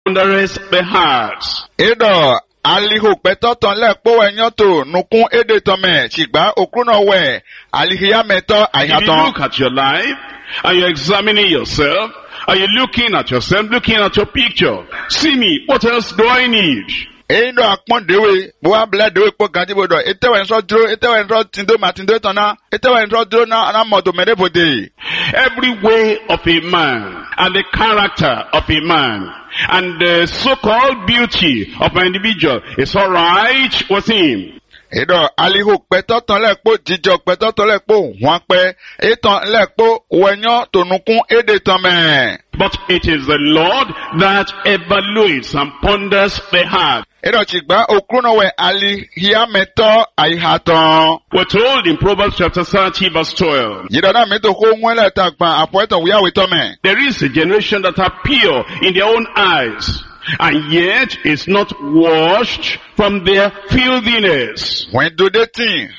pondereth the hearts. Edo aliho petoton lekpo wenyoto nukun ede tome chigba okruno we alihia meto If you ayaton. look at your life, and you're examining yourself, and you're looking at yourself, looking at your picture, see me, what else do I need? Eindo akpon dewe boa ble dewe po ganti bodo etewe nso dro etewe nso tindo matindo tona etewe nso dro na moto mede bode. Every way of a man, and the character of a man, and the so-called beauty of an individual is all right with him. Edo aliho petoton lekpo jijo petoton lekpo hwanpe eton lekpo wenyo tonukun ede tome. But it is the Lord that evaluates and ponders the heart. Edo chigba okruno we alihia meto ayaton. We're told in Proverbs chapter 30 verse 12. Yidona meto ko nwele takpan apoeton wiya we tome. There is a generation that are pure in their own eyes, and yet is not washed from their filthiness. When do they think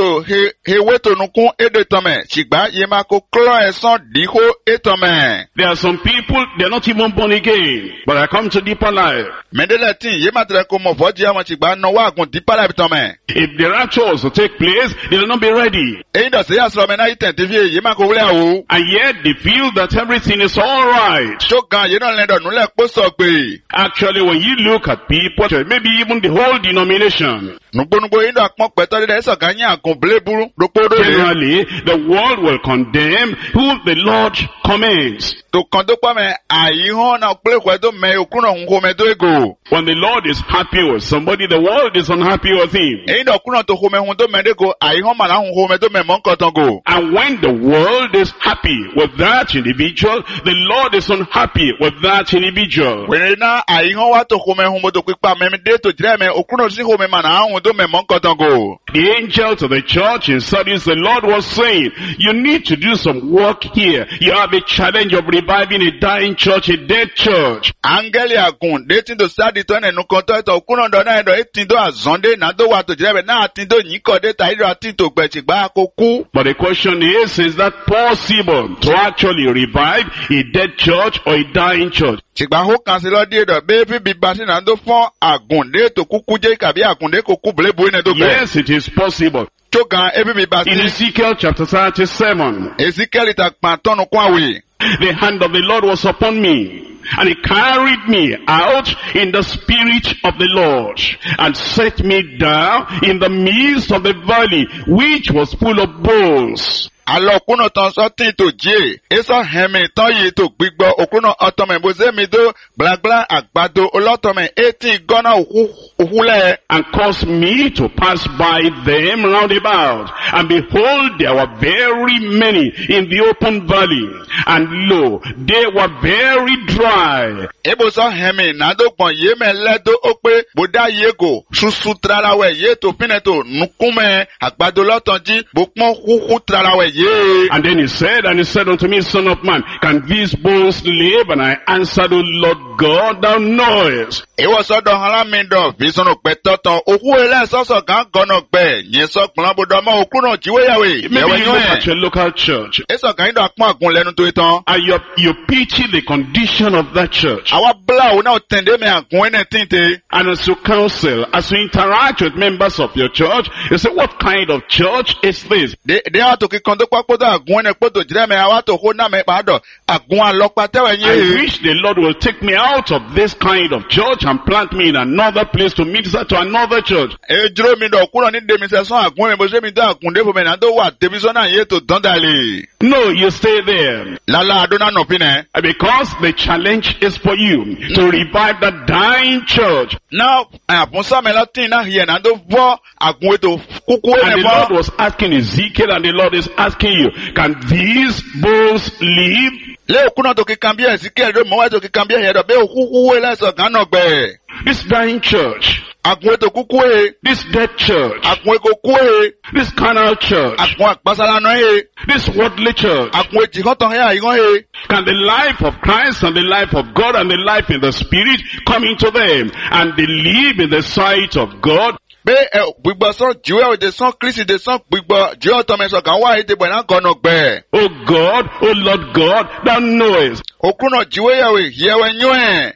he weto nukun ede tome chigba yema ko klo eson diho etome. There are some people, they're not even born again, but I come to deeper life. Mendele tin yema tre ko mo foji ama chigba no wa gun dipala bitome. If the rapture was to take place, they will not be ready. Eindo se asro mena itentivie yema ko wule awu. And yet they feel that everything is alright. Shogan yedon lendo nule poso pe. Actually, when you look at people, maybe even the whole denomination, Nugbo indo akpon peto de eso ganya akun bleburu dopodo le. generally, the world will condemn who the Lord commends. To kondo pa me ayihon na ple kwedo me okuno hunko me do ego. When the Lord is happy with somebody, the world is unhappy with him. Eindo okuno to home hundo me de go ayihon mala hunko me do me mon koton go. And when the world is happy with that individual, the Lord is unhappy with that individual. When na ayihon wa to home humbo to kwipa me de to jire me okuno si home mana hundo me mon koton go. The angel to the church in Sardis, the Lord was saying, you need to do some work here. You have a challenge of reviving a dying church, a dead church. Angeli akun dating to sadi to enu konto to okuno do na edo etindo azonde na do wa to jire me na atindo nyiko de ta iro atinto gbe chigba akoku. But the question is that possible to actually revive a dead church or a dying church? Chigba ho kanselo di edo be bi basi na do fon agunde to kuku je kabi agunde koku blebu ne do be. Yes, it is possible. Chogan ebi bi In basi. Ezekiel chapter 37, Ezekiel ta pan tonu kwa we. the hand of the Lord was upon me, and he carried me out in the spirit of the Lord, and set me down in the midst of the valley, which was full of bones. Alo kuno ton so tin to je. Eso hemi ton yi to gbigbo okuno otome boze mi do blagla agbado olotome 18 gona uhule. And caused me to pass by them round about. And behold, there were very many in the open valley. And lo, they were very dry. Ebo so hemi na do pon ye me ledo ope boda yego susu tralawe ye to pineto nukume agbado lotonji bopon huhu tralawe ye. And then he said unto me, Son of man, can these bones live? And I answered, O Lord God, thou knowest. Ewo so do hala mindo visono petoton ohu ele so so gan gono gbe yin so plan bodo ma okuno jiwe yawe. Maybe you look at your local church, Eso gan do akpon agun lenu to itan. and you pity the condition of that church. Awa bla o na tende me agun ene tinte. And as you counsel, as you interact with members of your church, you say, what kind of church is this? De awa to ki kondo papodo agun ene poto jire me awa to ho na me pado agun alopa tewe I yin. wish the Lord will take me out of this kind of church and plant me in another place to minister to another church. Ejuro mi do kuro ni de mi se son agun me bo se mi do agun de bo me na do wa television na ye to dandale. No, you stay there. Lala adona no pine. Because the challenge is for you to revive that dying church. Now, apunsa me latin na here na do vo agun to kuku And ene the Lord bo. was asking Ezekiel, and the Lord is asking you, can these bones live? Le okuno to ki kambia Ezekiel do mo wa to ki kambia here do be okuku ele so gan no gbe. This dying church, Agun to kuku e, this dead church, agun ko ku e, this carnal church, agun akpasala no e, this worldly church, agun ti hoton he ayigan e. can the life of Christ and the life of God and the life in the Spirit come into them, and they live in the sight of God? Be gbigbo so jiwe o de son Christ de son gbigbo je o to me so kan wa ite bo na gan no gbe. O God, O Lord God, thou knowest. Okuno jiwe yawe yewe nyue.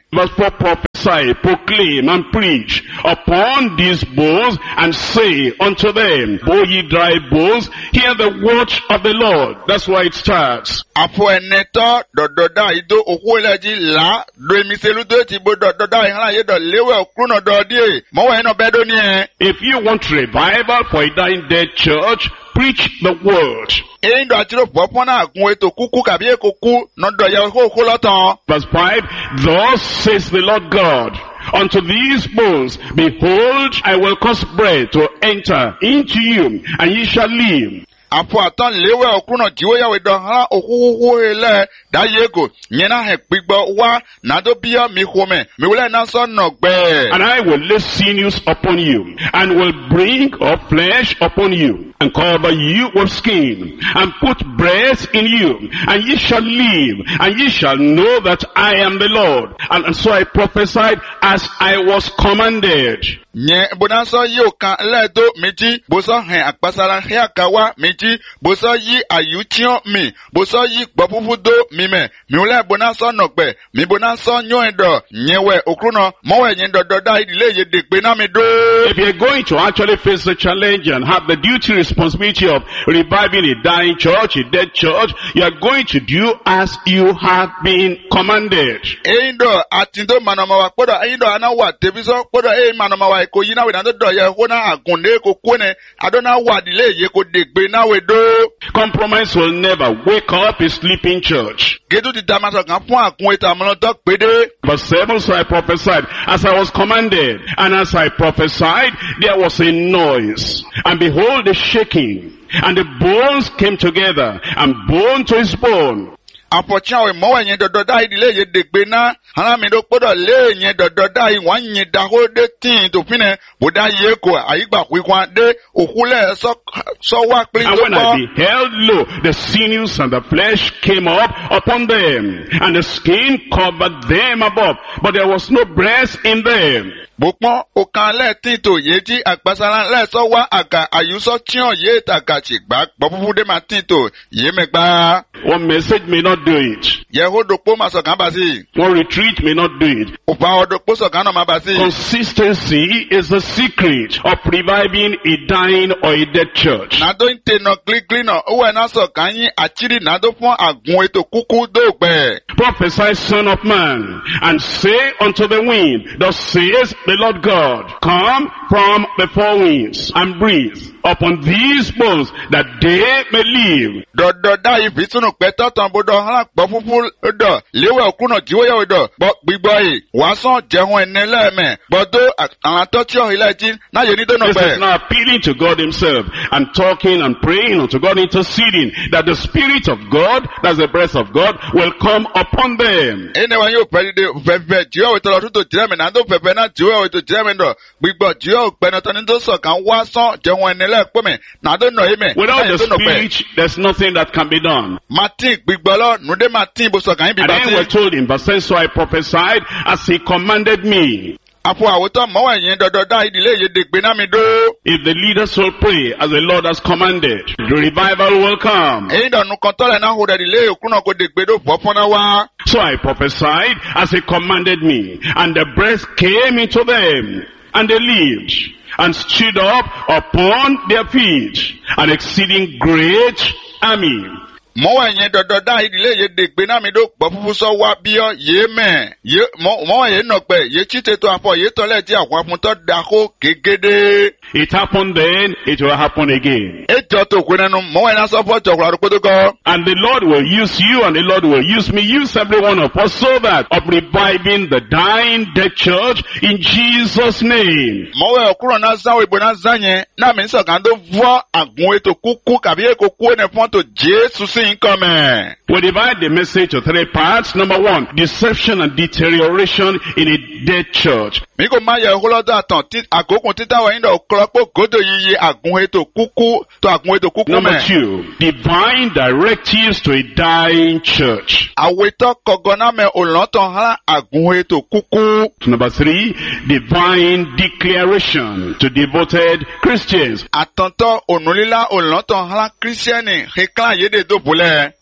Verse 4, prophesy, proclaim, and preach upon these bones, and say unto them, O ye dry bones, hear the word of the Lord. That's why it starts. Afọ ẹnẹtọ dọdọdá ido òkú ẹlẹji là do emiseludo ti bo dọdọdá ìhànà yé dọ léwẹ òkúrúnà dọdíè mọwọ ẹnà bẹẹdọ ni ẹ. If you want revival for a dying dead church, preach the word. Èyí dọ̀ àti lóòpọ̀ pọ́nà àgùn ètò kúkú kàbí èkó kú nọ́dọ̀ yẹ kó lọ́tàn. Verse 5, thus says the Lord God, unto these bones, behold, I will cause breath to enter into you, and ye shall live. Afọ àtàn léwẹ̀ òkúrúnà jíwó yàwé dọ̀ hàn òkúkú ilẹ̀ dáyé èkó yẹn náà hẹ̀ gbígbọ́ wá nàdó bíyà mi hùmẹ̀ mi wúlẹ̀ náà sọ nà gbẹ. And I will lay sinews upon you, and will bring up flesh upon you, and cover you with skin, and put breath in you, and ye shall live, and ye shall know that I am the Lord. And so I prophesied as I was commanded. Nye bonanso yi okan ledo meji boso hen akpasara he akawa meji boso yi ayuchion mi boso yi gbofufudo mi me mi ule bonanso nogbe mi bonanso nyoedo nyewe okruno mowe yin dododa idile ye degbe na mi do. If you're going to actually face the challenge and have the duty responsibility of reviving a dying church, a dead church, you are going to do as you have been commanded. Eindo atindo manamawa podo eindo anawa tebiso podo manamawa ko yina we na do ye ho na agunde ko kone adona wadile ye ko degbe na we do. Compromise will never wake up a sleeping church. Gedu di damaso kan fun akun eta mo do pede. Verse 7, so I prophesied as I was commanded, and as I prophesied there was a noise, and behold a shaking, and the bones came together, and bone to his bone. Apọ̀chá ìmọ̀wẹ̀ yẹn dọ̀dọ̀dá ìdílé yẹn dègbé náà, alámìdó gbọ́dọ̀ lé yẹn dọ̀dọ̀dá ìwọ̀n yẹn dáhó dé tíì tó fínẹ̀, bùdá yẹ kò àyígbà kwíkwá dé òkúlẹ̀ sọ́wọ́ pín tó And when kọ́. I beheld, lo, the sinews and the flesh came up upon them, and the skin covered them above, but there was no breath in them. Bùpọ́n òkan lẹ́ẹ̀tìntò yé jí àgbàsára lẹ́ẹ̀sọ́wọ́ àgà àyùsọ́ tíyàn yé tàgà ṣègbà gbọ́fúfúdé máa tìntò yé mẹ́gbà. One message may not do it. Yẹ̀hó dòpó máa sọ̀kan bá sí. One retreat may not do it. Òpá ọdòpó sọ̀kan náà máa bá sí. Consistency is the secret of reviving a dying or a dead church. Nàdó ń tẹnà gírígírí náà, owó ẹ̀ náà sọ̀kan yín àchírí nàdó fún àgùn ètò kúkú dóògbẹ̀. Prophesy, son of man, and say unto the wind, thus says the Lord God, come from the four winds, and breathe upon these bones, that they may live. Dọ̀dọ̀dá ìfisùnù pẹ̀tọ́ tán bọ́dọ̀ hàn gbọ́ fúnfún dọ̀ léwẹ̀ òkúnà jíwọ́yàwó dọ̀ gbígbọ́ yìí wàásàn jẹun ẹni lẹ́ẹ̀mẹ̀ gbọ́dọ̀ àwọn atọ́tí ọ̀hìnlẹ̀ jí náà yẹ ní dọ́nà This pẹ̀. is now appealing to God himself and talking and praying unto God, interceding that the Spirit of God, that's the breath of God, will come upon them. Ẹni wọn yóò pẹ́ dídé fẹ́fẹ́ jíwọ́wé tó lọ tó jẹ́mẹ̀ náà tó fẹ́fẹ́ náà jíwọ́wé tó jẹ́mẹ̀ dọ̀ gbígbọ́ jíwọ́wé pẹ̀nà tó ní tó sọ̀kan wàásàn jẹun ẹni lẹ́ẹ̀pọ̀mẹ̀ náà tó nà ẹ̀mẹ̀ Without náà the tó nà pẹ̀. Spirit, there's nothing that can be done. Martin gbígbọ́ lọ nùdé Martin bó sọ̀kan yín bí And then we're bàtí. told in verse 10, so I prophesied as he commanded me. Àfọ àwòtọ́ mọ́wọ́ yẹn dọ̀dọ̀dá ìdílé yẹn dègbé náà mi dó. If the leaders will pray as the Lord has commanded, the revival will come. Èyí dọ̀nù kan tọ́lẹ̀ náà hó dẹ̀ ìdílé òkúnà kò dègbé dó fọ́ fọ́nà wá. So I prophesied as he commanded me, and the breath came into them, and they lived, and stood up upon their feet, an exceeding great army. Mọ́wọ́ yẹn dọ̀dọ̀dá ìdílé yẹn dègbé náà mi dó gbọ́ fúfú sọ wá bíọ́ yé mẹ́. Mọ́wọ́ yẹn nà pẹ̀ yé chíte tó afọ yé tọ́lẹ̀ tí àwọn afúntọ́ dàkó gégédé. It happened then, it will happen again. Ètò tó kú nínú mọ́wọ́ yẹn sọ fọ́ jọ̀kúrọ̀ àdúgbò tó kọ́. And the Lord will use you, and the Lord will use me, use every one of us, so that of reviving the dying dead church in Jesus' name. Mọ́wọ́ ọ̀kúrọ̀ náà sáwọ́ ìbò náà sá yẹn náà mi sọ̀kan tó fọ́ àgùn ètò kúkú kàbí èkó kú ní fọ́n tó Jésù sí nǹkan mẹ́. We divide the message to three parts. Number one, deception and deterioration in a dead church. Mi kò máa yẹ ìhólọ́dọ̀ àtàn àkókò títàwọ̀ yín dọ̀ kọ́lọ́pọ̀ gòdò yíyí àgùn ètò kúkú tó àgùn ètò kúkú Number mẹ́. two, divine directives to a dying church. Àwòtọ́ kọ̀gọ́ náà mẹ́ òlọ́tàn hàn àgùn ètò kúkú. Number three, divine declaration to devoted Christians. Àtọ̀ntọ́ ònúlílá òlọ́tàn hàn kírísítẹ́nì kíklan yédè dòbúlẹ̀.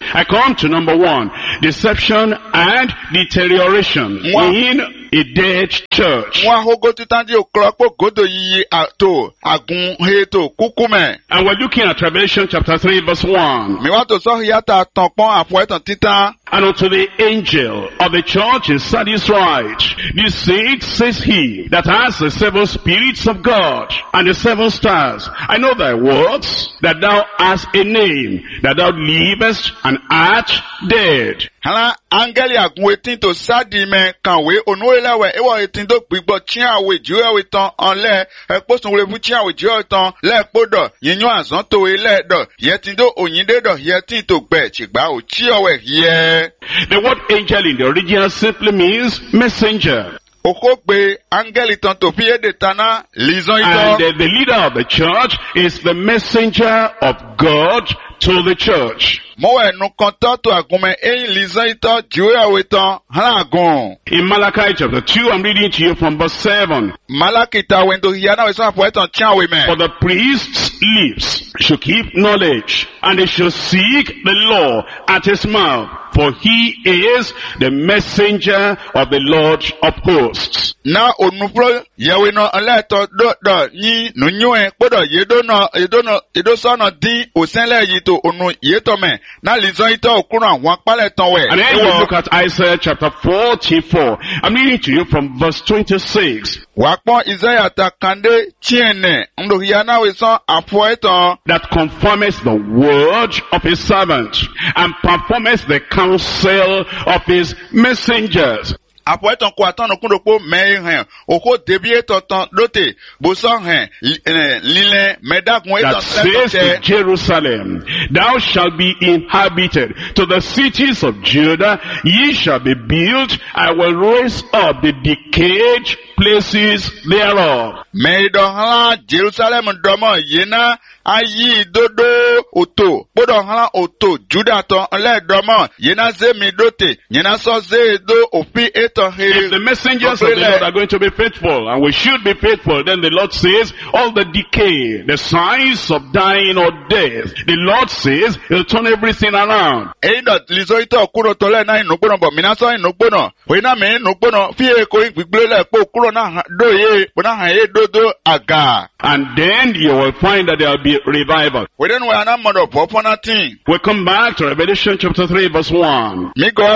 I come to number 1, deception and deterioration in a dead church. And we're looking at Revelation chapter 3 verse 1. And unto the angel of the church in Sardis write, this says he that has the 7 spirits of God and the 7 stars. I know thy works, that thou hast a name, that thou livest and art dead. Hala angeli agwetin to sadi me kanwe onuelewe ewo etin do gbigbo chiawe jiwe tan onle eposun refu chiawe jiwe tan le podo yinyan azan to ele do yetin do oyinde do yetin to gbe chigba o chiowe ye. The word angel in the original simply means messenger. And the leader of the church is the messenger of God to the church. In Malachi chapter 2, I'm reading to you from verse 7. For the priest's lips should keep knowledge, and they shall seek the law at his mouth, for he is the messenger of the Lord of hosts. Na onupro yewe no leto do ni nunye podo yedo sono din osenle yi to onu yeto me na lizon ito okunu awon pale tan we. And then you look at Isaiah chapter 44. I'm reading to you from verse 26. Isaiah takande chiene ndo yana we son afo eton that conformeth the word of his servant and performeth the counsel of his messengers. That says to Jerusalem, thou shalt be inhabited. To the cities of Judah, ye shall be built. I will raise up the decayed places thereof. Jerusalem yena ayi dodo oto bodo hala oto Judah to le domo yena ze mi dote yena so ze do ofi eto he. If the messengers of the Lord are going to be faithful, and we should be faithful, then the Lord says all the decay, the signs of dying or death, the Lord says he'll turn everything around. And then you will find that there will be revival. We come back to Revelation chapter 3 verse 1.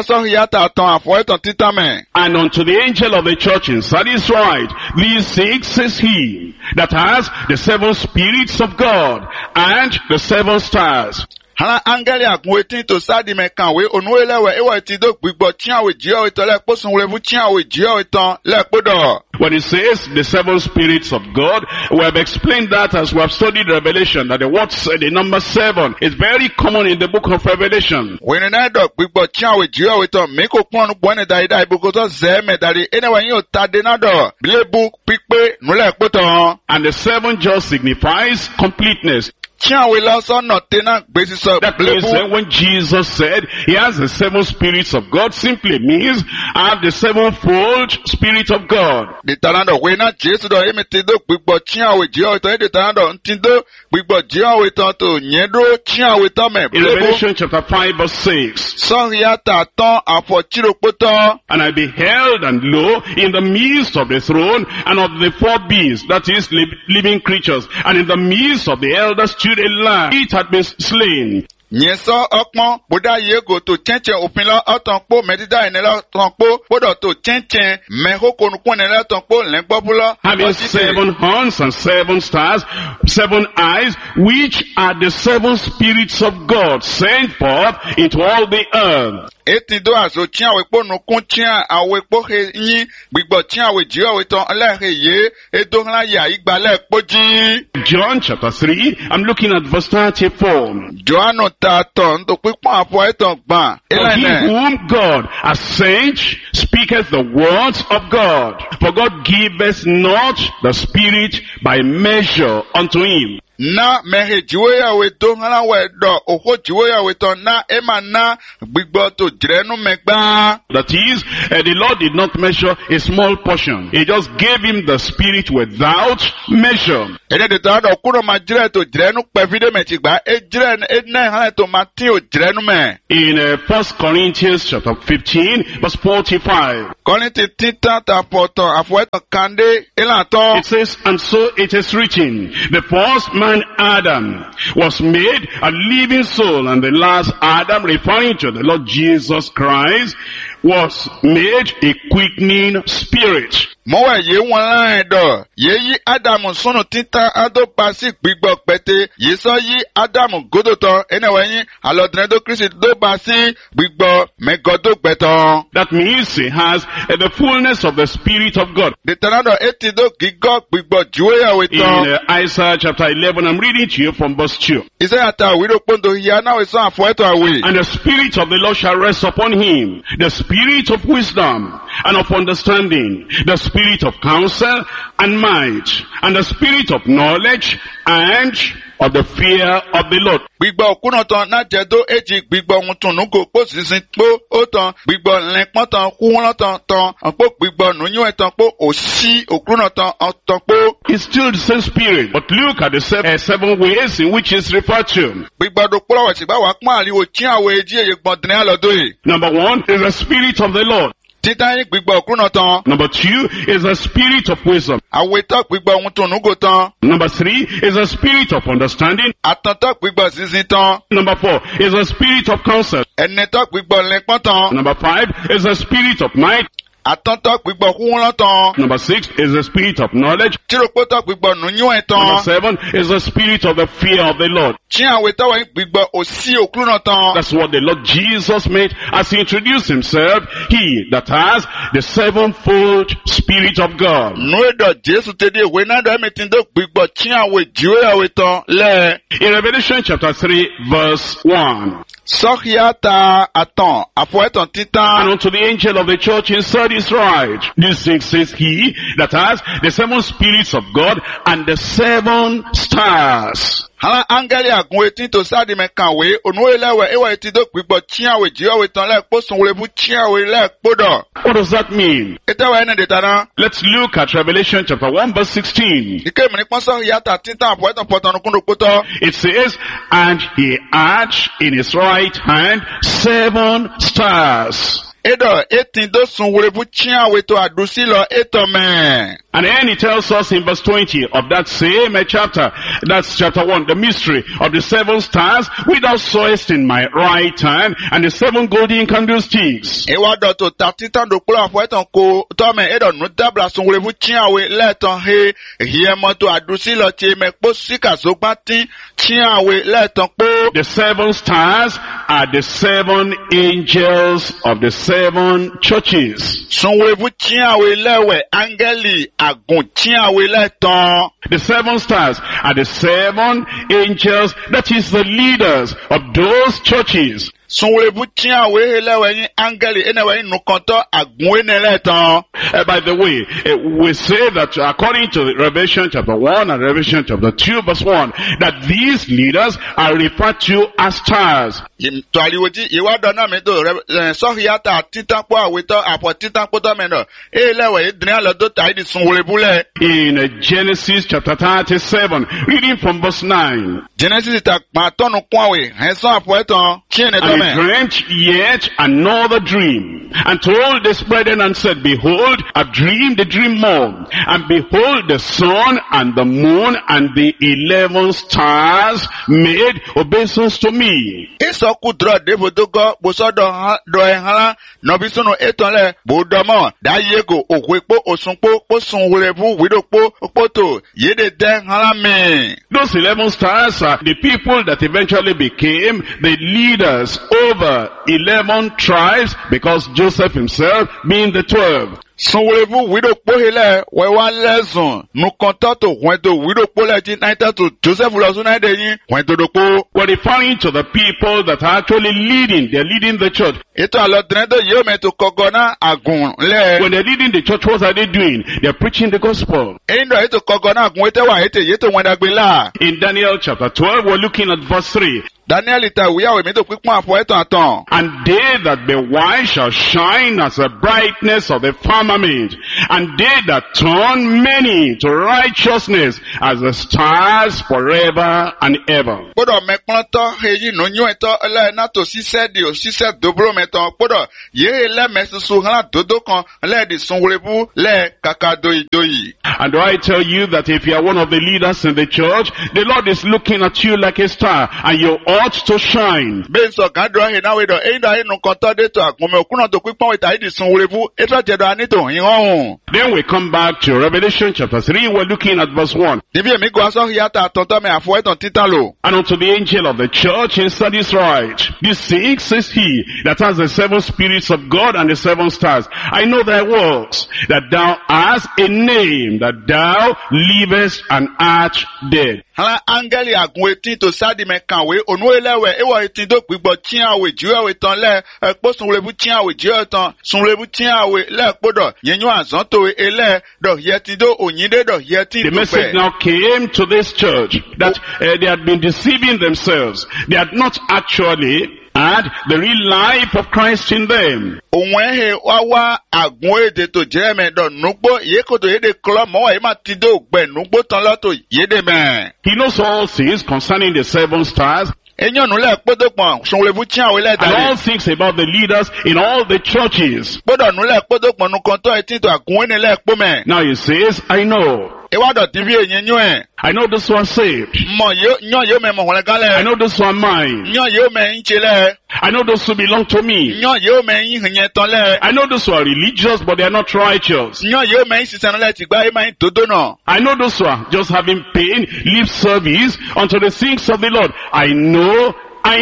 And unto the angel of the church in Sardis write, these 6 says he that has the 7 spirits of God and the 7 stars. Hala angeli agwetin to sadi me kanwe onuelewe ewa ti do gbigbo chiawe jio ito le posun refu chiawe jio ito le podo. When it says the 7 spirits of God, we have explained that as we have studied Revelation, that the word, the number 7 is very common in the book of Revelation. When I do gbigbo chiawe jio ito meko kwanu bwane daida ibukoto zeme dari enewa nyo tadenado bile book pikpe nule poto. And the 7 just signifies completeness. That means that when Jesus said he has the 7 spirits of God, simply means I have the 7-fold spirit of God. In Revelation chapter 5 verse 6. And I beheld, and lo, in the midst of the throne and of the 4 beasts, that is living creatures, and in the midst of the elders stood a lamb. It had been slain. Nyeso okpon boda yego to chenchen opinla otanpo medida enela tanpo bodo to chenchen mehoko nukun enela tanpo lengbobula. Having 7 horns and 7 stars, 7 eyes, which are the 7 spirits of God sent forth into all the earth. Etido azo chia wepo nukun chia awepo he yin gbigbo chia we jio we ton lehe ye edo hla ya igbale poji. John chapter 3, I'm looking at verse 34. Johanno taton to pipon apo eton gban. He whom God has sent speaketh the words of God. For God giveth not the Spirit by measure unto him. na mehe jiwoyawe to hala we do oho jiwoyawe to na ema na gbigbo to jirenu megba. That is, the Lord did not measure a small portion. He just gave him the Spirit without measure. Ede de ta do kuno ma jire to jirenu pevide me tigba e jire na hala to ma ti o jirenu me. In 1 Corinthians chapter 15 verse 45. Korinti tita ta poto afueto kande ilato. It says, and so it is written, the first man Adam was made a living soul, and the last Adam, referring to the Lord Jesus Christ, was made a quickening spirit. Mowa ye wan do ye yi Adam sunu tita ado pasi gbigbo pete ye so yi Adam godoto eneweyin alodre do Christ do pasi gbigbo megodo gbeton. That means he has the fullness of the Spirit of God. The tanado eti do gigo gbigbo juwe we In to. Isaiah chapter 11, I'm reading to you from verse 2. Isaiah ta we do pondo here now we so afueto away. And the Spirit of the Lord shall rest upon him, the Spirit of wisdom and of understanding, the Spirit of counsel and might, and the Spirit of knowledge and of the fear of the Lord. Gbigbo kuno ton na jedo eji gbigbo mutunu go po sisin po o ton gbigbo lenpon ton kuwon ton po gbigbo nunyu eton po osi okuno ton ton po. It's still the same Spirit, but look at the seven ways in which it's referred to. Gbigbo do polo wa sigba wa pon ariwo chin awe eji eye gbondrin alodo yi. Number 1 is the Spirit of the Lord. Titan yi gbigbo kuno ton. Number 2 is the Spirit of wisdom. Awe to gbigbo mutunu go ton. Number 3 is the Spirit of understanding. Atan to gbigbo sisin ton. Number 4 is the Spirit of counsel. Ene to gbigbo lenpon ton. Number 5 is the Spirit of might. Atan to gbigbo kuwon ton. Number 6 is the Spirit of knowledge. Tiropo to gbigbo nunyu Number eton. 7 is the Spirit of the fear of the Lord. Chin awe to wa gbigbo osi okuno ton. That's what the Lord Jesus meant as he introduced himself. He that has the sevenfold Spirit of God. No do Jesu te de we na do metin do gbigbo chin awe jiwe awe ton le. In Revelation chapter 3 verse 1. Sohiata aton afueton And titan. unto the angel of the church in Sardis write, this thing says he that has the seven spirits of God and the 7 stars. Hala angeli agun etin to sadi me kanwe onu elewe ewa eti do gbigbo chin awe jiwe awe ton le po sunwole bu chin awe le podo. What does that mean? Etewa ene de tana. Let's look at Revelation chapter 1 verse 16. Ike mi ni pon sohiata titan afueton poton kundo poto. It says, and he had in his right hand 7 stars. Edo etin do sunwole bu chin awe to adusi lo etome. And then he tells us in verse 20 of that same chapter, that's chapter 1, the mystery of the 7 stars, which thou sawest in my right hand, and the 7 golden candlesticks. Ewa do to ta titan do kula afueton ko tome edo nu dabla sunwole bu chin awe le ton he hiye mo to adusi lo che me po sika zogba tin chin awe le ton po. The 7 stars are the 7 angels of the 7 churches. Sunwole bu chin awe lewe angeli agun chin awe le ton. The 7 stars are the 7 angels, that is the leaders of those churches. Sunwole bu chin awe he lewe yin angeli enewe yin nukanto agun ene le ton. By the way, we say that according to Revelation chapter 1 and Revelation chapter 2 verse 1, that these leaders are referred to as stars. To aliwoji iwa do na me do sohiata titan po awe to apo titan po to me do. E lewe idrin lo do ta idi sunwole bu le. In Genesis chapter 37, reading from verse 9. Genesis ta pa tonu kun awe hen so apo eton chin ne to And me. he dreamt yet another dream, and told his brethren and said, behold, I've dreamed a dream more, and behold, the sun and the moon and the 11 stars made obeisance to me. Iso ku dro de bodogo bo so do e hala no bi sunu eton le bo do mo da yego okwepo osunpo po sunwole bu widopo opoto yede den hala me. Those 11 stars are the people that eventually became the leaders over 11 tribes, because Joseph himself being the 12. Sunwulevu wido pohele wewa lezun nukonto to wento wido pole ti naita to Joseph Losuna deyin wento dopo. We're referring to the people that are actually leading. They're leading the church. Ito alodredo yome to kogona agun le. When they're leading the church, what are they doing? They're preaching the gospel. Indo ito kogona agun ete wa ete yeto wendagbela. In Daniel chapter 12, we're looking at verse 3. Daniel ita wiyawe mi to pipon afo eto atan. And they that be wise shall shine as the brightness of the firmament, and they that turn many to righteousness as the stars forever and ever. Podo mekpon to heyi no nyu eto le na to sise di o sise dobro meton podo ye le mesusu han dodo kan le di sunwulevu le kakadoidoyi. And do I tell you that if you are one of the leaders in the church, the Lord is looking at you like a star, and you ought to shine. Ben so kan do he na we do enda enu kan to de to agun me okuna to pipon we ta di sunwulevu eto je do ani to hin ohun. Then we come back to Revelation chapter 3, we're looking at verse 1. Nibi emi go aso yata tonto me afo eton titalo. And unto the angel of the church in Sardis write, this 6 is he that has the 7 spirits of God and the 7 stars. I know thy works, that thou hast a name, that thou livest and art dead. Hala angeli agun etin to sadi me kanwe onu elewe ewo etin do gbigbo tiawe jiwe ton le epo sunlebu tiawe jiwe ton sunlebu tiawe le podo yenyu azan to ele do yetin do onyinde do yetin The to message pe. now came to this church that they had been deceiving themselves. They had not actually had the real life of Christ in them. Ohun ehe wa agun ede to jereme do nugbo yekoto yede klo mo wa ma ti do gbe nugbo ton lo to yede me. He knows all things concerning the 7 stars, Enyonu le podo pon sunlebu tiawe le and all dare. things about the leaders in all the churches. Podo nu le podo pon nu kan to etin to agun ene le po me. Now he says, I know. Ewa do TV enyenyu e. I know this one saved. Mo yo me mo wole I gale. know this one mine. Nyo yo me nchele. I know those who belong to me. Nyo yo me yin ton le. I know those who are religious, but they are not righteous. Nyo yo me sisan le ti gba e ma dodo na. I know those who are just having pain, lip service unto the things of the Lord. I know.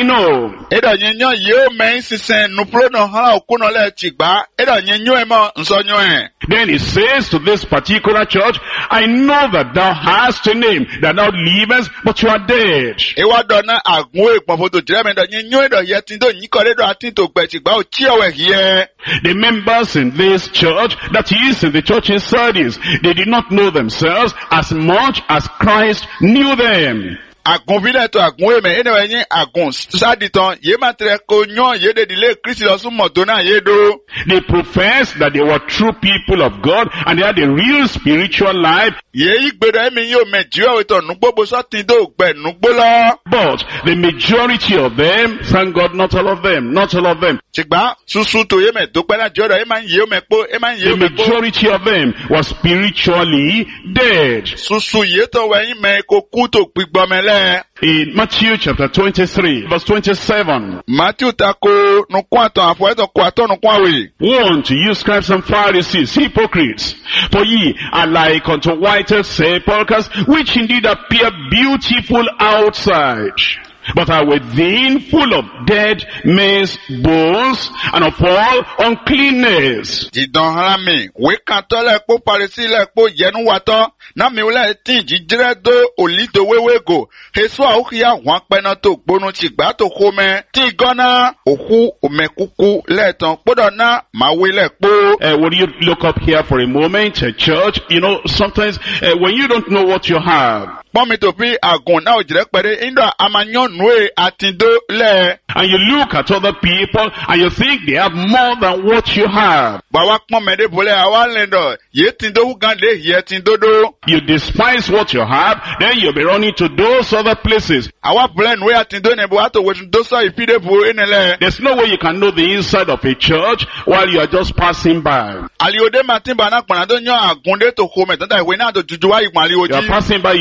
Edo nyo yo me sisan nu pro no ha okuno le ti gba. Edo nyo e mo nso nyo e. Then he says to this particular church, I know that thou hast a name, that thou livest, but you are dead. Ewa do na agun e pon foto jere me do nyo e do ye tin do nyikore do atin to gbe ti gba o chi owe here. The members in this church, that is in the church in Sardis, they did not know themselves as much as Christ knew them. Agun vile to agun e me ene we yin agun saditon ye ma tre ko nyo ye de dile Kristi lo sun moto na ye do. They professed that they were true people of God and they had a real spiritual life, Ye igbedo emi yo me jiwe we to nugbo bo so tin do gbe nugbo lo. but the majority of them, thank God, not all of them, Chigba susu to ye me do pe na jodo e ma ye me po e ma ye the me po. majority of them were spiritually dead. Susu ye to we yin me ko ku to gbigbo me le. In Matthew chapter 23, verse 27, Matthew tako nu kwaton afo eto kwaton nu kwawe. woe unto you, scribes and Pharisees, hypocrites! For ye are like unto whited sepulchres, which indeed appear beautiful outside, but are within full of dead men's bones and of all uncleanness. Didan harami, we kan to le po parisi le po yenu wato, na mi ule tin jijire do olido wewe go. Hesu a ukia wan pena to gbonu chigba to kome, ti gona oku omekuku le ton podo na ma we le po. When you look up here for a moment, church, you know, sometimes when you don't know what you have, Pon mi to pi agun na ojire pere indo amanyon nwe atindo le. and you look at other people and you think they have more than what you have, Ba wa pon me de bole awa lendo, ye tindo hu gan de ye tindo do. you despise what you have, then you'll be running to those other places. Awa bole nwe atindo ne bo ato wetu do so ifide bo enele. There's no way you can know the inside of a church while you are just passing by. Aliode matin ba na pona do nyo agun de to kome, tanda iwe na to juju wa igbon You are alioji. passing by, you hear their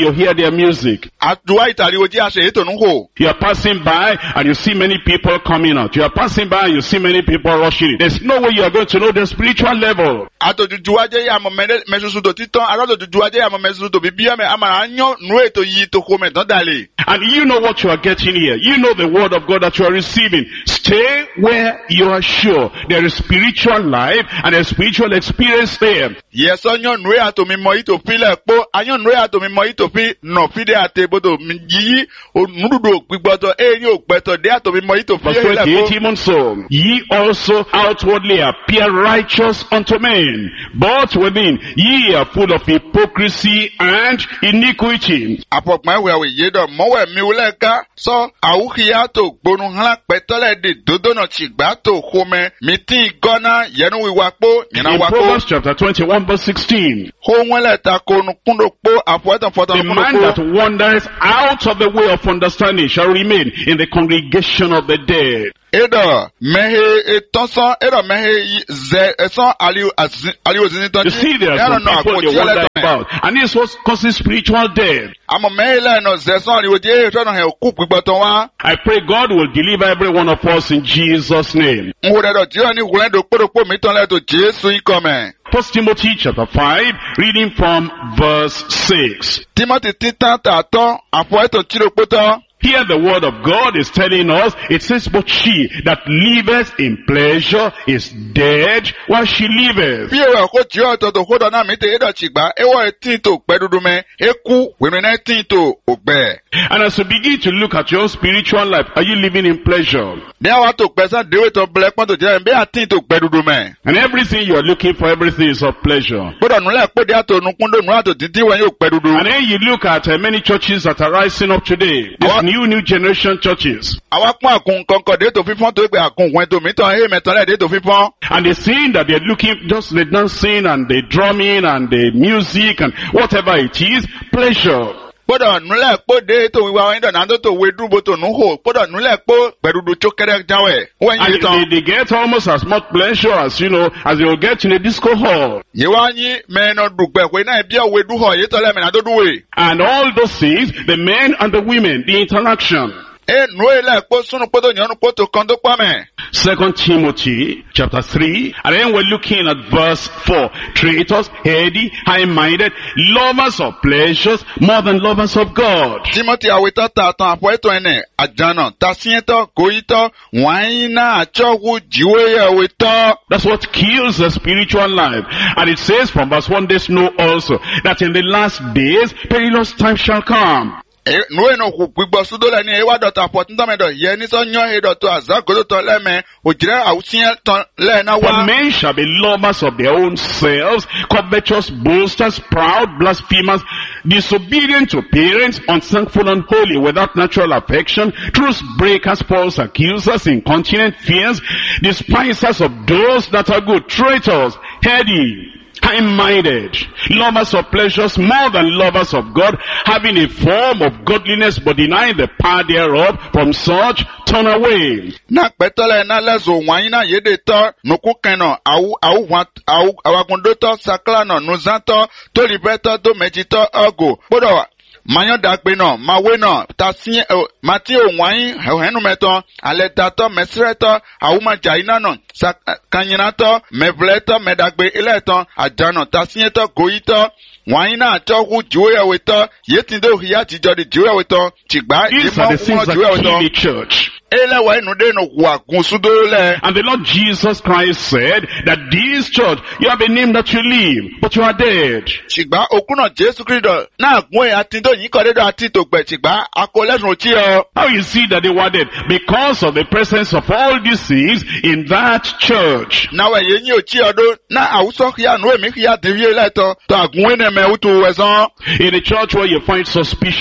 their music. Àdúrà ìtàríwò jí àṣẹ ètò ń hò. You are passing by and you see many people coming out. You are passing by and you see many people rushing in. There's no way you are going to know the spiritual level. Àtòjújú wájẹ́ yà mọ̀ mẹ́sùsù tó títán, àtòjújú wájẹ́ yà mọ̀ mẹ́sùsù tó bíbí ẹ̀mẹ́, àmàrà yán nú ètò yìí tó kó mẹ́tọ́ dàlẹ̀. And you know what you are getting here. You know the word of God that you are receiving. Stay where you are sure there is spiritual life and a spiritual experience there. Yẹ̀sọ́ yán nú àtò mi mọ̀ ìtò fílẹ̀ pó, àyán nú àtò mi mọ̀ ìtò fi nà fídé àtẹ̀bọ̀dọ̀ yìí, ònúdùdò gbígbọ́tọ̀, èyí ò gbẹ̀tọ̀ dé àtò mi mọ̀ ìtò fi Verse 28, even so, ye also outwardly appear righteous unto men, but within ye are full of hypocrisy and iniquity. Àpọ̀pọ̀ ẹ̀wẹ̀ yé dọ̀ mọ́wẹ̀ mi wúlẹ̀ ká sọ àwùkìyà tó gbónú hàn pẹ̀tọ́lẹ̀ dè dòdònà tìgbà tó xɔmẹ mi tí gọ́nà yẹnu wíwá kpó yẹnu In wá kpó. Proverbs chapter 21 verse 16, Xɔmẹlẹ̀ ta konu kúndò kpó àfọ̀ẹ́tàn the man kúndò that kpó. wanders out of the way of understanding shall remain in the congregation of the dead. Eɖɔ mɛhe etɔnsɔn eɖɔ mɛhe zɛ ɛsɔn aliwo zinitɔn You see, there are some people they wonder about, and this was causing spiritual death. Àmọ̀ mɛhe lɛ nɔ zɛsɔn aliwo dze etɔnɔ hɛ kú gbígbɔtɔ wa. I pray God will deliver every one of us in Jesus' name. Nwo ɖe dɔ dziwɔ ni wulɛ do kpɔɖokpɔ mi tɔn lɛ to Jesu yi kɔmɛ. 1 Timothy chapter 5, reading from verse 6. Timothy titan tatɔ àfọ̀ẹ́tàn tìrokpótɔ. Here the word of God is telling us, it says, but she that liveth in pleasure is dead while she liveth. Bí ewé ọkọ jí ọ̀tọ̀ tó kódọ̀ náà mi tẹ̀ ẹ̀dọ̀ tìgbà, ewé ẹtí tó pẹ́ dúdú mẹ́, eku wèmí náà ẹtí tó ògbẹ́. And as you begin to look at your own spiritual life, are you living in pleasure? Ní àwa tó pẹ́ sán déwé tó bẹ̀rẹ̀ pọ́n tó jẹ́ ẹ̀ bí àtí tó pẹ́ dúdú mẹ́. And everything you are looking for, everything is of pleasure. Gbọ́dọ̀ nulẹ̀ pé díẹ̀ tó nukúndó nulẹ̀ tó títí wẹ̀ yóò pẹ́ dúdú. And then you look at many churches that are rising up today. These new generation churches. Àwa pọ́n àkùn kọ̀ọ̀kan dé tó fífọ́n tó gbé àkùn wẹ̀ tó mi tán ẹ̀ mẹ́tọ́lẹ̀ dé tó fífọ́n. And they're saying that they're looking just the dancing and the drumming and the music and whatever it is, pleasure. Gbọ́dọ̀ nulẹ̀ pé dé tó wíwá wọn dọ̀nà tó wé dúró tó nù hó. Gbọ́dọ̀ nulẹ̀ pé pẹ̀lúdú tó kẹ́rẹ́ jáwẹ̀. Wọ́n yí tán. And they get almost as much pleasure as, as they will get in a disco hall. Yíwá yín mẹ́rin dùgbẹ̀ pé náà bí ọ̀wé dúhọ̀ yìí tọ́lẹ̀ mẹ́rin tó dúwẹ̀. And all those things, the men and the women, the interaction. Nuele kpo sunu kpoto nyonu kpoto kondo kwame. 2 Timothy chapter 3, and then we're looking at verse 4. Traitors, heady, high-minded, lovers of pleasures more than lovers of God. Timothy awita tatan apoeto ene ajana tasieto goito waina achogu jiwe awita. That's what kills the spiritual life. And it says from verse 1, this know also that in the last days perilous times shall come. Nuwe no gbigbo sudo le ni ewa dota potinta me do ye ni so nyo he doto azagodo to le me ojire awusien ton le na wa. For men shall be lovers of their own selves, covetous, boasters, proud, blasphemers, disobedient to parents, unthankful, unholy, without natural affection, truce breakers, false accusers, incontinent, fierce, despisers of those that are good, traitors, heady, high-minded, lovers of pleasures more than lovers of God, having a form of godliness but denying the power thereof, from such turn away. Na petole na lezo waina yede to nuku keno au awakundoto saklano nuzanto to libeto do mejito ogo. Bodo Mayon dagbe no, mawe no, tasien mati o wain henu meto, aletato mesreto, auma jaina no, kanyinato, mevleto, medagbe ileto, ajano, tasieto, goito, waina chogu juwe weto, yetindo hiyati jodi juwe weto, chigba, These are the things that kill the church. And the Lord Jesus Christ said that this church, you have a name that you live, but you are dead. How you see that they were dead? Because of the presence of all these things in that church. In a church where you find suspicion,